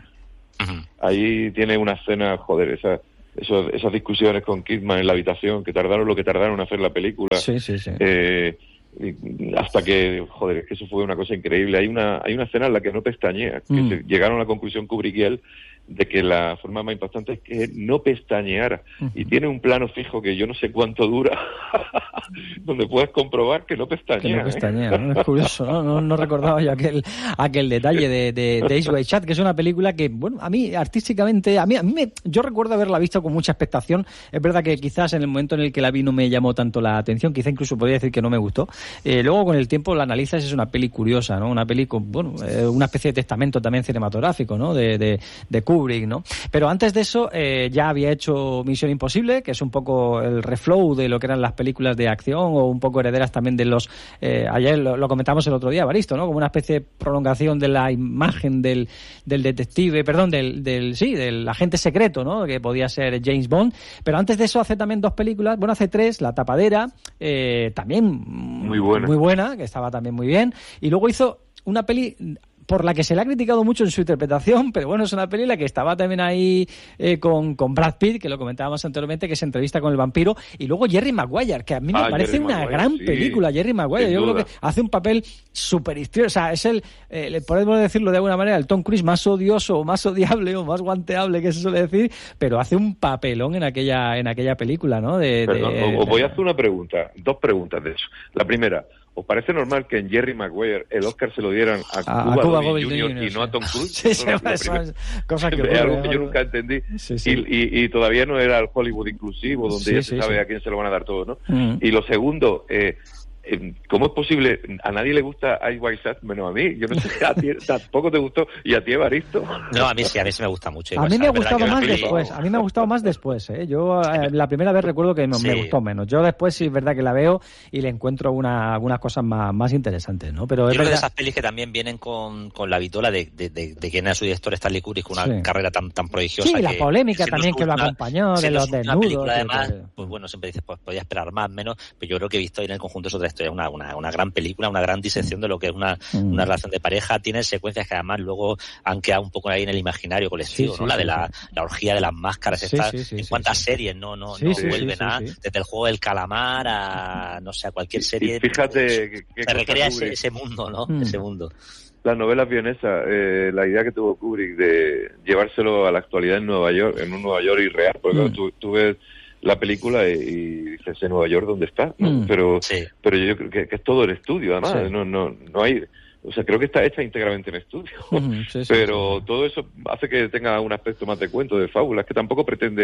Speaker 21: Ahí tiene una escena, joder, esa, esos, esas discusiones con Kidman en la habitación, que tardaron lo que tardaron en hacer la película.
Speaker 19: Sí, sí, sí.
Speaker 21: Eh, hasta que, joder, es que eso fue una cosa increíble. Hay una hay una escena en la que no pestañea, que
Speaker 19: Mm.
Speaker 21: se llegaron a la conclusión Kubrick y él de que la forma más impactante es que no pestañeara.
Speaker 19: Uh-huh.
Speaker 21: Y tiene un plano fijo que yo no sé cuánto dura, donde puedes comprobar que no pestañea.
Speaker 19: Que no
Speaker 21: ¿eh?
Speaker 19: pestañea, ¿no? Es curioso, ¿no? No, no recordaba yo aquel aquel detalle de, de, de Ace White Chat, que es una película que, bueno, a mí artísticamente, a mí, a mí me, yo recuerdo haberla visto con mucha expectación. Es verdad que quizás en el momento en el que la vi no me llamó tanto la atención, quizá incluso podría decir que no me gustó. Eh, luego con el tiempo la analizas, es una peli curiosa, ¿no? Una peli con, bueno, eh, una especie de testamento también cinematográfico, ¿no? De, de, de Kubrick, ¿no? Pero antes de eso, eh, ya había hecho Misión Imposible, que es un poco el reflow de lo que eran las películas de acción, o un poco herederas también de los... Eh, ayer lo, lo comentamos el otro día, Baristo, ¿no? Como una especie de prolongación de la imagen del, del detective, perdón, del, del sí, del agente secreto, ¿no? Que podía ser James Bond. Pero antes de eso hace también dos películas, bueno, hace tres, La Tapadera, eh, también
Speaker 21: muy buena.
Speaker 19: muy buena, que estaba también muy bien. Y luego hizo una peli por la que se le ha criticado mucho en su interpretación, pero bueno, es una peli la que estaba también ahí eh, con, con Brad Pitt, que lo comentábamos anteriormente, que se entrevista con el vampiro, y luego Jerry Maguire, que a mí me
Speaker 21: ah,
Speaker 19: parece
Speaker 21: Jerry
Speaker 19: una
Speaker 21: Maguire,
Speaker 19: gran
Speaker 21: sí,
Speaker 19: película, Jerry Maguire. Yo
Speaker 21: duda.
Speaker 19: creo que hace un papel súper histriónico, o sea, es el, eh, podemos decirlo de alguna manera, el Tom Cruise más odioso, o más odiable, o más guanteable, que se suele decir, pero hace un papelón en aquella en aquella película, ¿no? De,
Speaker 21: Perdón,
Speaker 19: de,
Speaker 21: os voy a hacer una pregunta, dos preguntas de eso. La primera, ¿os parece normal que en Jerry Maguire el Oscar se lo dieran a,
Speaker 19: a
Speaker 21: Cuba,
Speaker 19: Cuba
Speaker 21: Gooding
Speaker 19: Gooding
Speaker 21: junior
Speaker 19: Junior,
Speaker 21: y no a Tom Cruise?
Speaker 19: Sí, sí,
Speaker 21: Eso
Speaker 19: eso es cosa que
Speaker 21: es
Speaker 19: ocurre,
Speaker 21: algo que
Speaker 19: ¿no?
Speaker 21: yo nunca entendí.
Speaker 19: Sí, sí.
Speaker 21: Y, y, y todavía no era el Hollywood inclusivo, donde
Speaker 19: Sí,
Speaker 21: ya
Speaker 19: sí,
Speaker 21: se sabe
Speaker 19: sí.
Speaker 21: a quién se lo van a dar todo, ¿no?
Speaker 19: Mm.
Speaker 21: Y lo segundo, eh, eh, ¿cómo es posible? A nadie le gusta Ice White Sat, menos a mí. Yo no sé, a ti tampoco te gustó, y a ti, Evaristo.
Speaker 1: No, a mí sí, a mí sí me gusta mucho.
Speaker 19: A mí me ha gustado más
Speaker 1: peli...
Speaker 19: después, a mí me ha gustado más después, ¿eh? Yo eh, la primera vez recuerdo que me,
Speaker 1: Sí.
Speaker 19: me gustó menos. Yo después sí es verdad que la veo y le encuentro una, algunas cosas más, más interesantes, ¿no? Pero es
Speaker 1: Yo creo que de
Speaker 19: verdad...
Speaker 1: esas pelis que también vienen con, con la vitola de, de, de, de quién era su director, Stanley Kubrick, con una
Speaker 19: Sí.
Speaker 1: carrera tan, tan prodigiosa.
Speaker 19: Sí,
Speaker 1: que,
Speaker 19: la polémica
Speaker 1: siendo
Speaker 19: también
Speaker 1: su
Speaker 19: que lo
Speaker 1: última-
Speaker 19: acompañó, de
Speaker 1: siendo
Speaker 19: los
Speaker 1: su última
Speaker 19: desnudos.
Speaker 1: película,
Speaker 19: y
Speaker 1: además,
Speaker 19: todo.
Speaker 1: pues bueno, siempre dices, pues podía esperar más, menos, pero yo creo que he visto en el conjunto es otra historia, una, una, una gran película, una gran disección de lo que es una,
Speaker 19: Mm.
Speaker 1: una relación de pareja. Tiene secuencias que además luego han quedado un poco ahí en el imaginario colectivo,
Speaker 19: Sí, sí,
Speaker 1: ¿no? La
Speaker 19: sí,
Speaker 1: de la,
Speaker 19: sí.
Speaker 1: la orgía de las máscaras,
Speaker 19: Sí,
Speaker 1: estas,
Speaker 19: sí, sí,
Speaker 1: en
Speaker 19: sí,
Speaker 1: cuántas
Speaker 19: sí.
Speaker 1: series no, no,
Speaker 19: Sí,
Speaker 1: no
Speaker 19: sí, sí,
Speaker 1: vuelven
Speaker 19: sí,
Speaker 1: a,
Speaker 19: sí.
Speaker 1: desde el juego del calamar a, no sé, a cualquier serie.
Speaker 21: Y fíjate que, que
Speaker 1: se
Speaker 21: cosa
Speaker 1: recrea ese,
Speaker 21: Kubrick.
Speaker 1: ese mundo, ¿no?
Speaker 19: Mm.
Speaker 1: Ese mundo.
Speaker 21: Las novelas vienesas, eh, la idea que tuvo Kubrick de llevárselo a la actualidad en Nueva York, en un Nueva York irreal, porque
Speaker 19: Mm.
Speaker 21: claro, tú, tú ves la película y, y dices, ¿en Nueva York dónde está? ¿no?
Speaker 19: Mm.
Speaker 21: Pero,
Speaker 1: Sí.
Speaker 21: pero yo creo que, que es todo el estudio, además,
Speaker 19: Sí.
Speaker 21: no, no, no hay... O sea, creo que está hecha íntegramente en estudio.
Speaker 19: Ujú, sí, sí,
Speaker 21: pero
Speaker 19: sí.
Speaker 21: todo eso hace que tenga un aspecto más de cuento, de fábula, es que tampoco pretende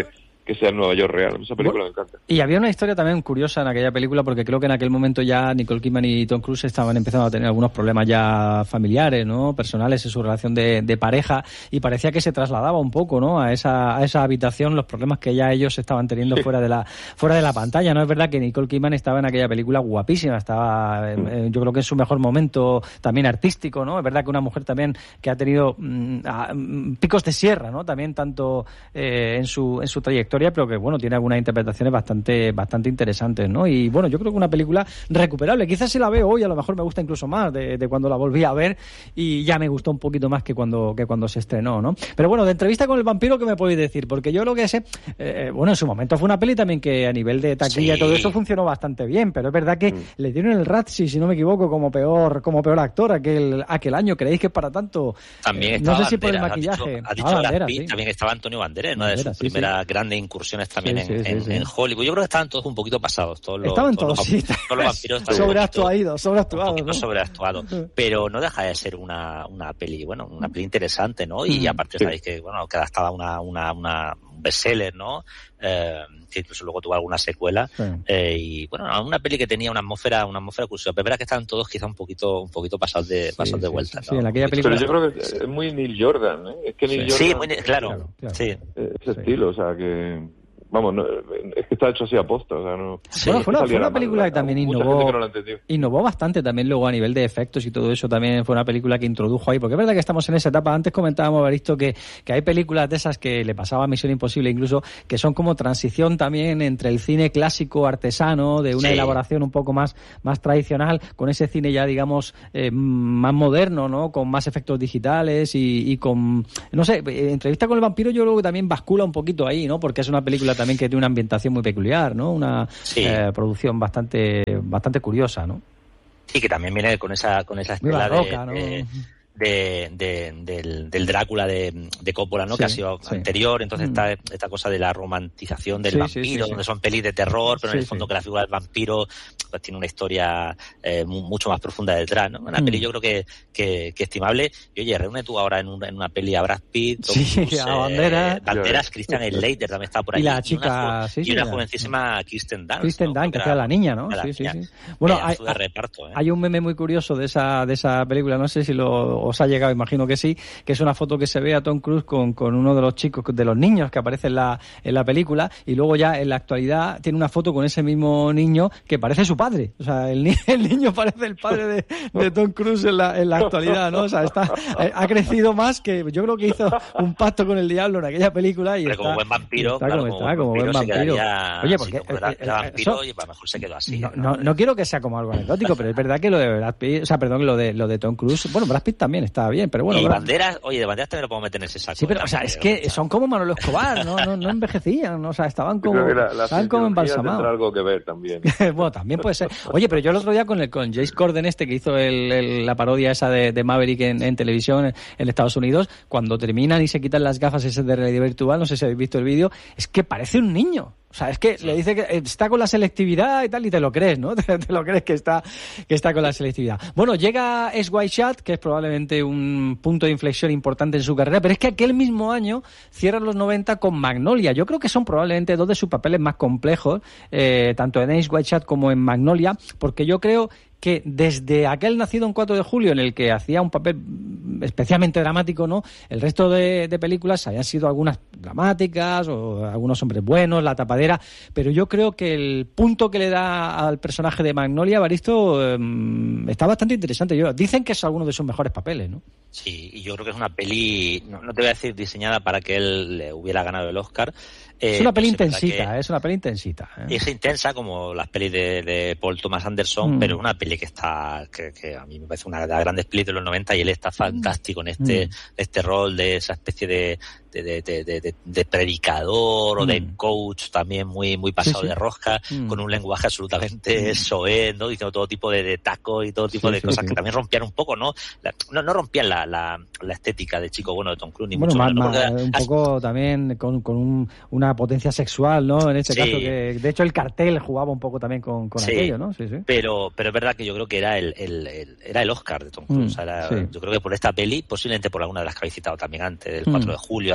Speaker 21: que sea el Nueva York real. Esa película bueno, me encanta.
Speaker 19: Y había una historia también curiosa en aquella película, porque creo que en aquel momento ya Nicole Kidman y Tom Cruise estaban empezando a tener algunos problemas ya familiares, ¿no? Personales en su relación de, de pareja, y parecía que se trasladaba un poco, ¿no? A esa, a esa habitación los problemas que ya ellos estaban teniendo sí. fuera de la fuera de la pantalla, ¿no? Es verdad que Nicole Kidman estaba en aquella película guapísima, estaba eh, yo creo que en su mejor momento también artístico, ¿no? Es verdad que una mujer también que ha tenido mmm, a, mmm, picos de sierra, ¿no? También tanto eh, en su en su trayectoria, pero que bueno, tiene algunas interpretaciones bastante bastante interesantes, ¿no? Y bueno, yo creo que una película recuperable. Quizás si la veo hoy, a lo mejor me gusta incluso más de, de cuando la volví a ver, y ya me gustó un poquito más que cuando que cuando se estrenó, ¿no? Pero bueno, de Entrevista con el vampiro, ¿qué me podéis decir? Porque yo lo que sé, eh, bueno, en su momento fue una peli también que a nivel de taquilla sí. y todo eso funcionó bastante bien, pero es verdad que mm. le dieron el Razzie, si no me equivoco, como peor como peor actor aquel aquel año. ¿Creéis que es para tanto?
Speaker 1: También
Speaker 19: eh,
Speaker 1: estaba
Speaker 19: no sé si
Speaker 1: Banderas,
Speaker 19: por el maquillaje.
Speaker 1: Ha dicho, ha dicho Brad Pitt, sí. También estaba Antonio Banderas, una de sus sí, primeras sí. grandes incursiones también sí, en, sí, en, sí. en Hollywood. Yo creo que estaban todos un poquito pasados. Todos los,
Speaker 19: estaban
Speaker 1: todos,
Speaker 19: todos,
Speaker 1: los,
Speaker 19: sí.
Speaker 1: todos los vampiros estaban
Speaker 19: sobreactuados, sobreactuados,
Speaker 1: ¿no? sobreactuados. Pero no deja de ser una, una peli, bueno, una peli interesante, ¿no? Y mm, aparte sí. sabéis que, bueno, que adaptaba una, una, una bestseller, ¿no? Eh, que incluso luego tuvo alguna secuela sí. eh, y bueno, una peli que tenía una atmósfera una atmósfera curiosa, pero es verdad que estaban todos quizá un poquito un poquito pasados de sí, pasados de vuelta,
Speaker 19: sí,
Speaker 1: ¿no?
Speaker 19: sí, en aquella película...
Speaker 21: Pero yo creo que es muy Neil Jordan, ¿eh? Es que Neil
Speaker 1: sí.
Speaker 21: Jordan
Speaker 1: Sí, muy, claro, claro, claro, sí.
Speaker 21: Ese sí. estilo, o sea que vamos, no, es que está hecho así a posta, o sea, no...
Speaker 19: Sí. Bueno, fue una, fue una película mal, que también innovó,
Speaker 21: que no
Speaker 19: innovó bastante también luego a nivel de efectos y todo eso, también fue una película que introdujo ahí, porque es verdad que estamos en esa etapa. Antes comentábamos, Evaristo, que, que hay películas de esas que le pasaba a Misión Imposible incluso, que son como transición también entre el cine clásico artesano, de una sí. elaboración un poco más, más tradicional, con ese cine ya, digamos, eh, más moderno, ¿no? Con más efectos digitales y, y con, no sé, Entrevista con el vampiro yo creo que también bascula un poquito ahí, ¿no? Porque es una película también que tiene una ambientación muy peculiar, ¿no? Una sí. eh, producción bastante bastante curiosa, ¿no?
Speaker 1: Sí, que también viene con esa con esa estela de, ¿no? de, de, de, del, del Drácula de, de Coppola, ¿no? Sí, que ha sido sí. anterior. Entonces mm. está esta cosa de la romantización del sí, vampiro, sí, sí, sí. donde son pelis de terror, pero sí, en el fondo sí. que la figura del vampiro pues tiene una historia eh, mucho más profunda detrás, ¿no? Una mm. peli yo creo que, que, que estimable. Y oye, reúne tú ahora en, un, en una peli a Brad Pitt, Tom
Speaker 19: sí,
Speaker 1: Cruise,
Speaker 19: a Banderas,
Speaker 1: eh, Banderas, Christian Slater también está por ahí.
Speaker 19: Y la chica,
Speaker 1: y una,
Speaker 19: sí,
Speaker 1: y una
Speaker 19: sí,
Speaker 1: jovencísima Kirsten Dunst.
Speaker 19: Kristen
Speaker 1: ¿no?
Speaker 19: Dunst, que hacía la niña, ¿no?
Speaker 1: La
Speaker 19: sí,
Speaker 1: niña.
Speaker 19: sí, sí. Bueno, hay,
Speaker 1: de reparto, ¿eh?
Speaker 19: hay un meme muy curioso de esa de esa película, no sé si lo, os ha llegado, imagino que sí, que es una foto que se ve a Tom Cruise con, con uno de los chicos, de los niños que aparece en la, en la película, y luego ya en la actualidad tiene una foto con ese mismo niño que parece su padre. O sea, el, ni, el niño parece el padre de, de Tom Cruise en la, en la actualidad, ¿no? O sea, está, ha crecido más que, yo creo que hizo un pacto con el diablo en aquella película y
Speaker 1: pero
Speaker 19: está,
Speaker 1: como buen vampiro,
Speaker 19: está
Speaker 1: claro,
Speaker 19: como
Speaker 1: como
Speaker 19: está, como buen vampiro. Oye, porque
Speaker 1: sí, era, era vampiro eso, y a lo mejor se quedó así.
Speaker 19: No, no, no quiero que sea como algo anecdótico, pero es verdad que lo de Brad Pitt, o sea, perdón, lo de lo de Tom Cruise, bueno, Brad Pitt también está bien, pero bueno.
Speaker 1: Y
Speaker 19: Brad...
Speaker 1: Banderas, oye, de Banderas también lo podemos meter en ese saco.
Speaker 19: Sí, pero o sea, es que son como Manolo Escobar, no, no, no envejecían, ¿no? O sea, estaban como,
Speaker 21: la, la
Speaker 19: estaban como embalsamados.
Speaker 21: Tendrá algo que ver también.
Speaker 19: Bueno, también puede ser. Oye, pero yo el otro día con el con James Corden este que hizo el, el, la parodia esa de, de Maverick en, en televisión en, en Estados Unidos, cuando terminan y se quitan las gafas esas de realidad virtual, no sé si habéis visto el vídeo, es que parece un niño. O sea, es que sí. le dice que está con la selectividad y tal, y te lo crees, ¿no? Te, te lo crees que está, que está con la selectividad. Bueno, llega Eyes Wide Shut, que es probablemente un punto de inflexión importante en su carrera, pero es que aquel mismo año cierra los noventa con Magnolia. Yo creo que son probablemente dos de sus papeles más complejos, eh, tanto en Eyes Wide Shut como en Magnolia, porque yo creo que desde aquel Nacido un cuatro de julio, en el que hacía un papel especialmente dramático, ¿no? El resto de, de películas habían sido algunas dramáticas o algunos hombres buenos, La tapadera, pero yo creo que el punto que le da al personaje de Magnolia, Evaristo, eh, está bastante interesante. Yo, dicen que es alguno de sus mejores papeles, ¿no?
Speaker 1: Sí, y yo creo que es una peli, no, no te voy a decir diseñada para que él le hubiera ganado el Oscar. Eh,
Speaker 19: es una peli
Speaker 1: pues
Speaker 19: intensita, es una peli intensita. ¿eh?
Speaker 1: Es intensa como las pelis de, de Paul Thomas Anderson,
Speaker 19: Mm.
Speaker 1: pero es una peli que está, que, que a mí me parece una de las grandes pelis de los noventa y él está fantástico en este,
Speaker 19: Mm.
Speaker 1: este rol de esa especie de, de, de, de, de, de- de predicador o de
Speaker 19: Mm.
Speaker 1: coach también muy, muy pasado
Speaker 19: Sí, sí.
Speaker 1: de rosca,
Speaker 19: Mm.
Speaker 1: con un lenguaje absolutamente soez, ¿no? Diciendo todo tipo de, de tacos y todo tipo
Speaker 19: Sí,
Speaker 1: de
Speaker 19: sí,
Speaker 1: cosas
Speaker 19: sí.
Speaker 1: que también rompían un poco, ¿no? La- no, no rompían la, la, la estética de chico bueno de Tom Cruise, ni
Speaker 19: Bueno,
Speaker 1: mucho
Speaker 19: más,
Speaker 1: menos,
Speaker 19: más,
Speaker 1: porque
Speaker 19: un
Speaker 1: ha-
Speaker 19: poco también con, con un- una potencia sexual, ¿no? En este
Speaker 1: Sí.
Speaker 19: caso, que de hecho el cartel jugaba un poco también con, con
Speaker 1: Sí.
Speaker 19: aquello, ¿no? Sí, sí.
Speaker 1: Pero, pero es verdad que yo creo que era el, el, el- era el Oscar de Tom Cruise.
Speaker 19: Mm,
Speaker 1: Era-
Speaker 19: sí.
Speaker 1: Yo creo que por esta peli, posiblemente por alguna de las que habéis citado también antes, del
Speaker 19: Mm.
Speaker 1: cuatro de julio,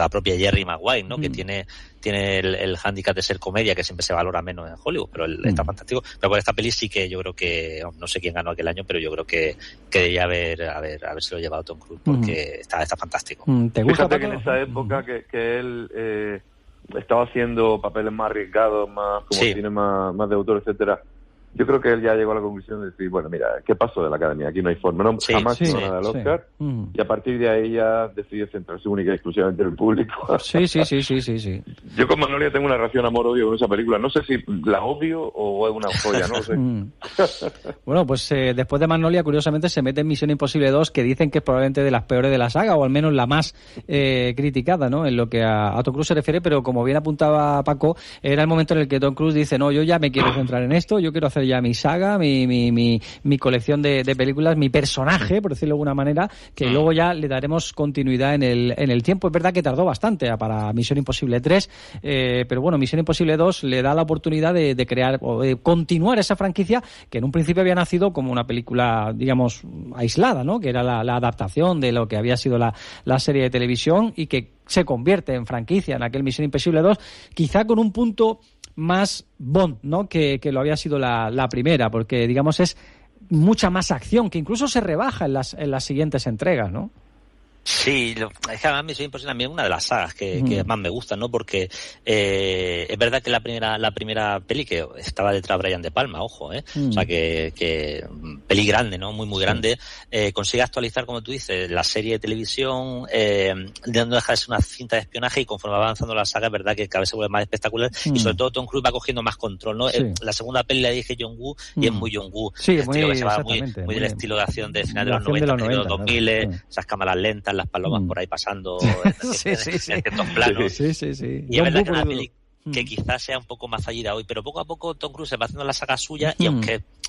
Speaker 1: propia Jerry Maguire, ¿no? Mm. Que tiene tiene el, el hándicap de ser comedia, que siempre se valora menos en Hollywood, pero él mm. está fantástico. Pero por esta peli sí que yo creo que, no sé quién ganó aquel año, pero yo creo que, que debería haber, haber, haberse lo llevado Tom Cruise, porque mm. está, está fantástico.
Speaker 21: ¿Te gusta? Fíjate que en esa época que, que él eh, estaba haciendo papeles más arriesgados, más como sí. cine más, más de autor, etcétera. Yo creo que él ya llegó a la conclusión de decir, bueno, mira, ¿qué pasó de la Academia? Aquí no hay forma, no, sí, jamás sí, no nada al Oscar, sí. mm. y a partir de ahí ya decidió centrarse única y exclusivamente en el público.
Speaker 19: Sí, sí, sí, sí, sí, sí.
Speaker 21: Yo con Magnolia tengo una relación amor-odio con esa película, no sé si la odio o es una joya, no lo sé.
Speaker 19: Bueno, pues eh, después de Magnolia, curiosamente, se mete en Misión Imposible dos, que dicen que es probablemente de las peores de la saga, o al menos la más eh, criticada, ¿no?, en lo que a, a Tom Cruise se refiere, pero como bien apuntaba Paco, era el momento en el que Tom Cruise dice, no, yo ya me quiero centrar en esto, yo quiero hacer ya mi saga, mi mi mi, mi colección de, de películas, mi personaje, por decirlo de alguna manera, que mm. luego ya le daremos continuidad en el en el tiempo. Es verdad que tardó bastante para Misión Imposible tres, eh, pero bueno, Misión Imposible dos le da la oportunidad de, de crear o de continuar esa franquicia que en un principio había nacido como una película, digamos, aislada, ¿no?, que era la, la adaptación de lo que había sido la, la serie de televisión, y que se convierte en franquicia en aquel Misión Imposible dos, quizá con un punto más Bond, ¿no?, que, que lo había sido la, la primera, porque digamos es mucha más acción, que incluso se rebaja en las, en las siguientes entregas, ¿no?
Speaker 1: Sí, lo, es que además Misión Imposible también es una de las sagas que, mm. que más me gustan, ¿no? Porque eh, es verdad que la primera la primera peli, que estaba detrás Brian De Palma, ojo, ¿eh? Mm. O sea, que, que peli grande, ¿no? Muy, muy grande. Sí. Eh, consigue actualizar, como tú dices, la serie de televisión, eh, no deja de ser una cinta de espionaje, y conforme va avanzando la saga, es verdad que cada vez se vuelve más espectacular, mm. y sobre todo Tom Cruise va cogiendo más control, ¿no? Sí. La segunda peli la dije John Woo, y mm. es muy John Woo.
Speaker 19: Sí, muy,
Speaker 1: que se va muy, muy, muy del estilo de acción de final de los noventa, de los dos mil, ¿no? Esas cámaras lentas, las palomas mm. por ahí pasando
Speaker 19: sí, sí, sí.
Speaker 1: en ciertos planos.
Speaker 19: Sí, sí, sí.
Speaker 1: Y es verdad que es una peli que quizás sea un poco más fallida hoy, pero poco a poco Tom Cruise va haciendo la saga suya, y mm. aunque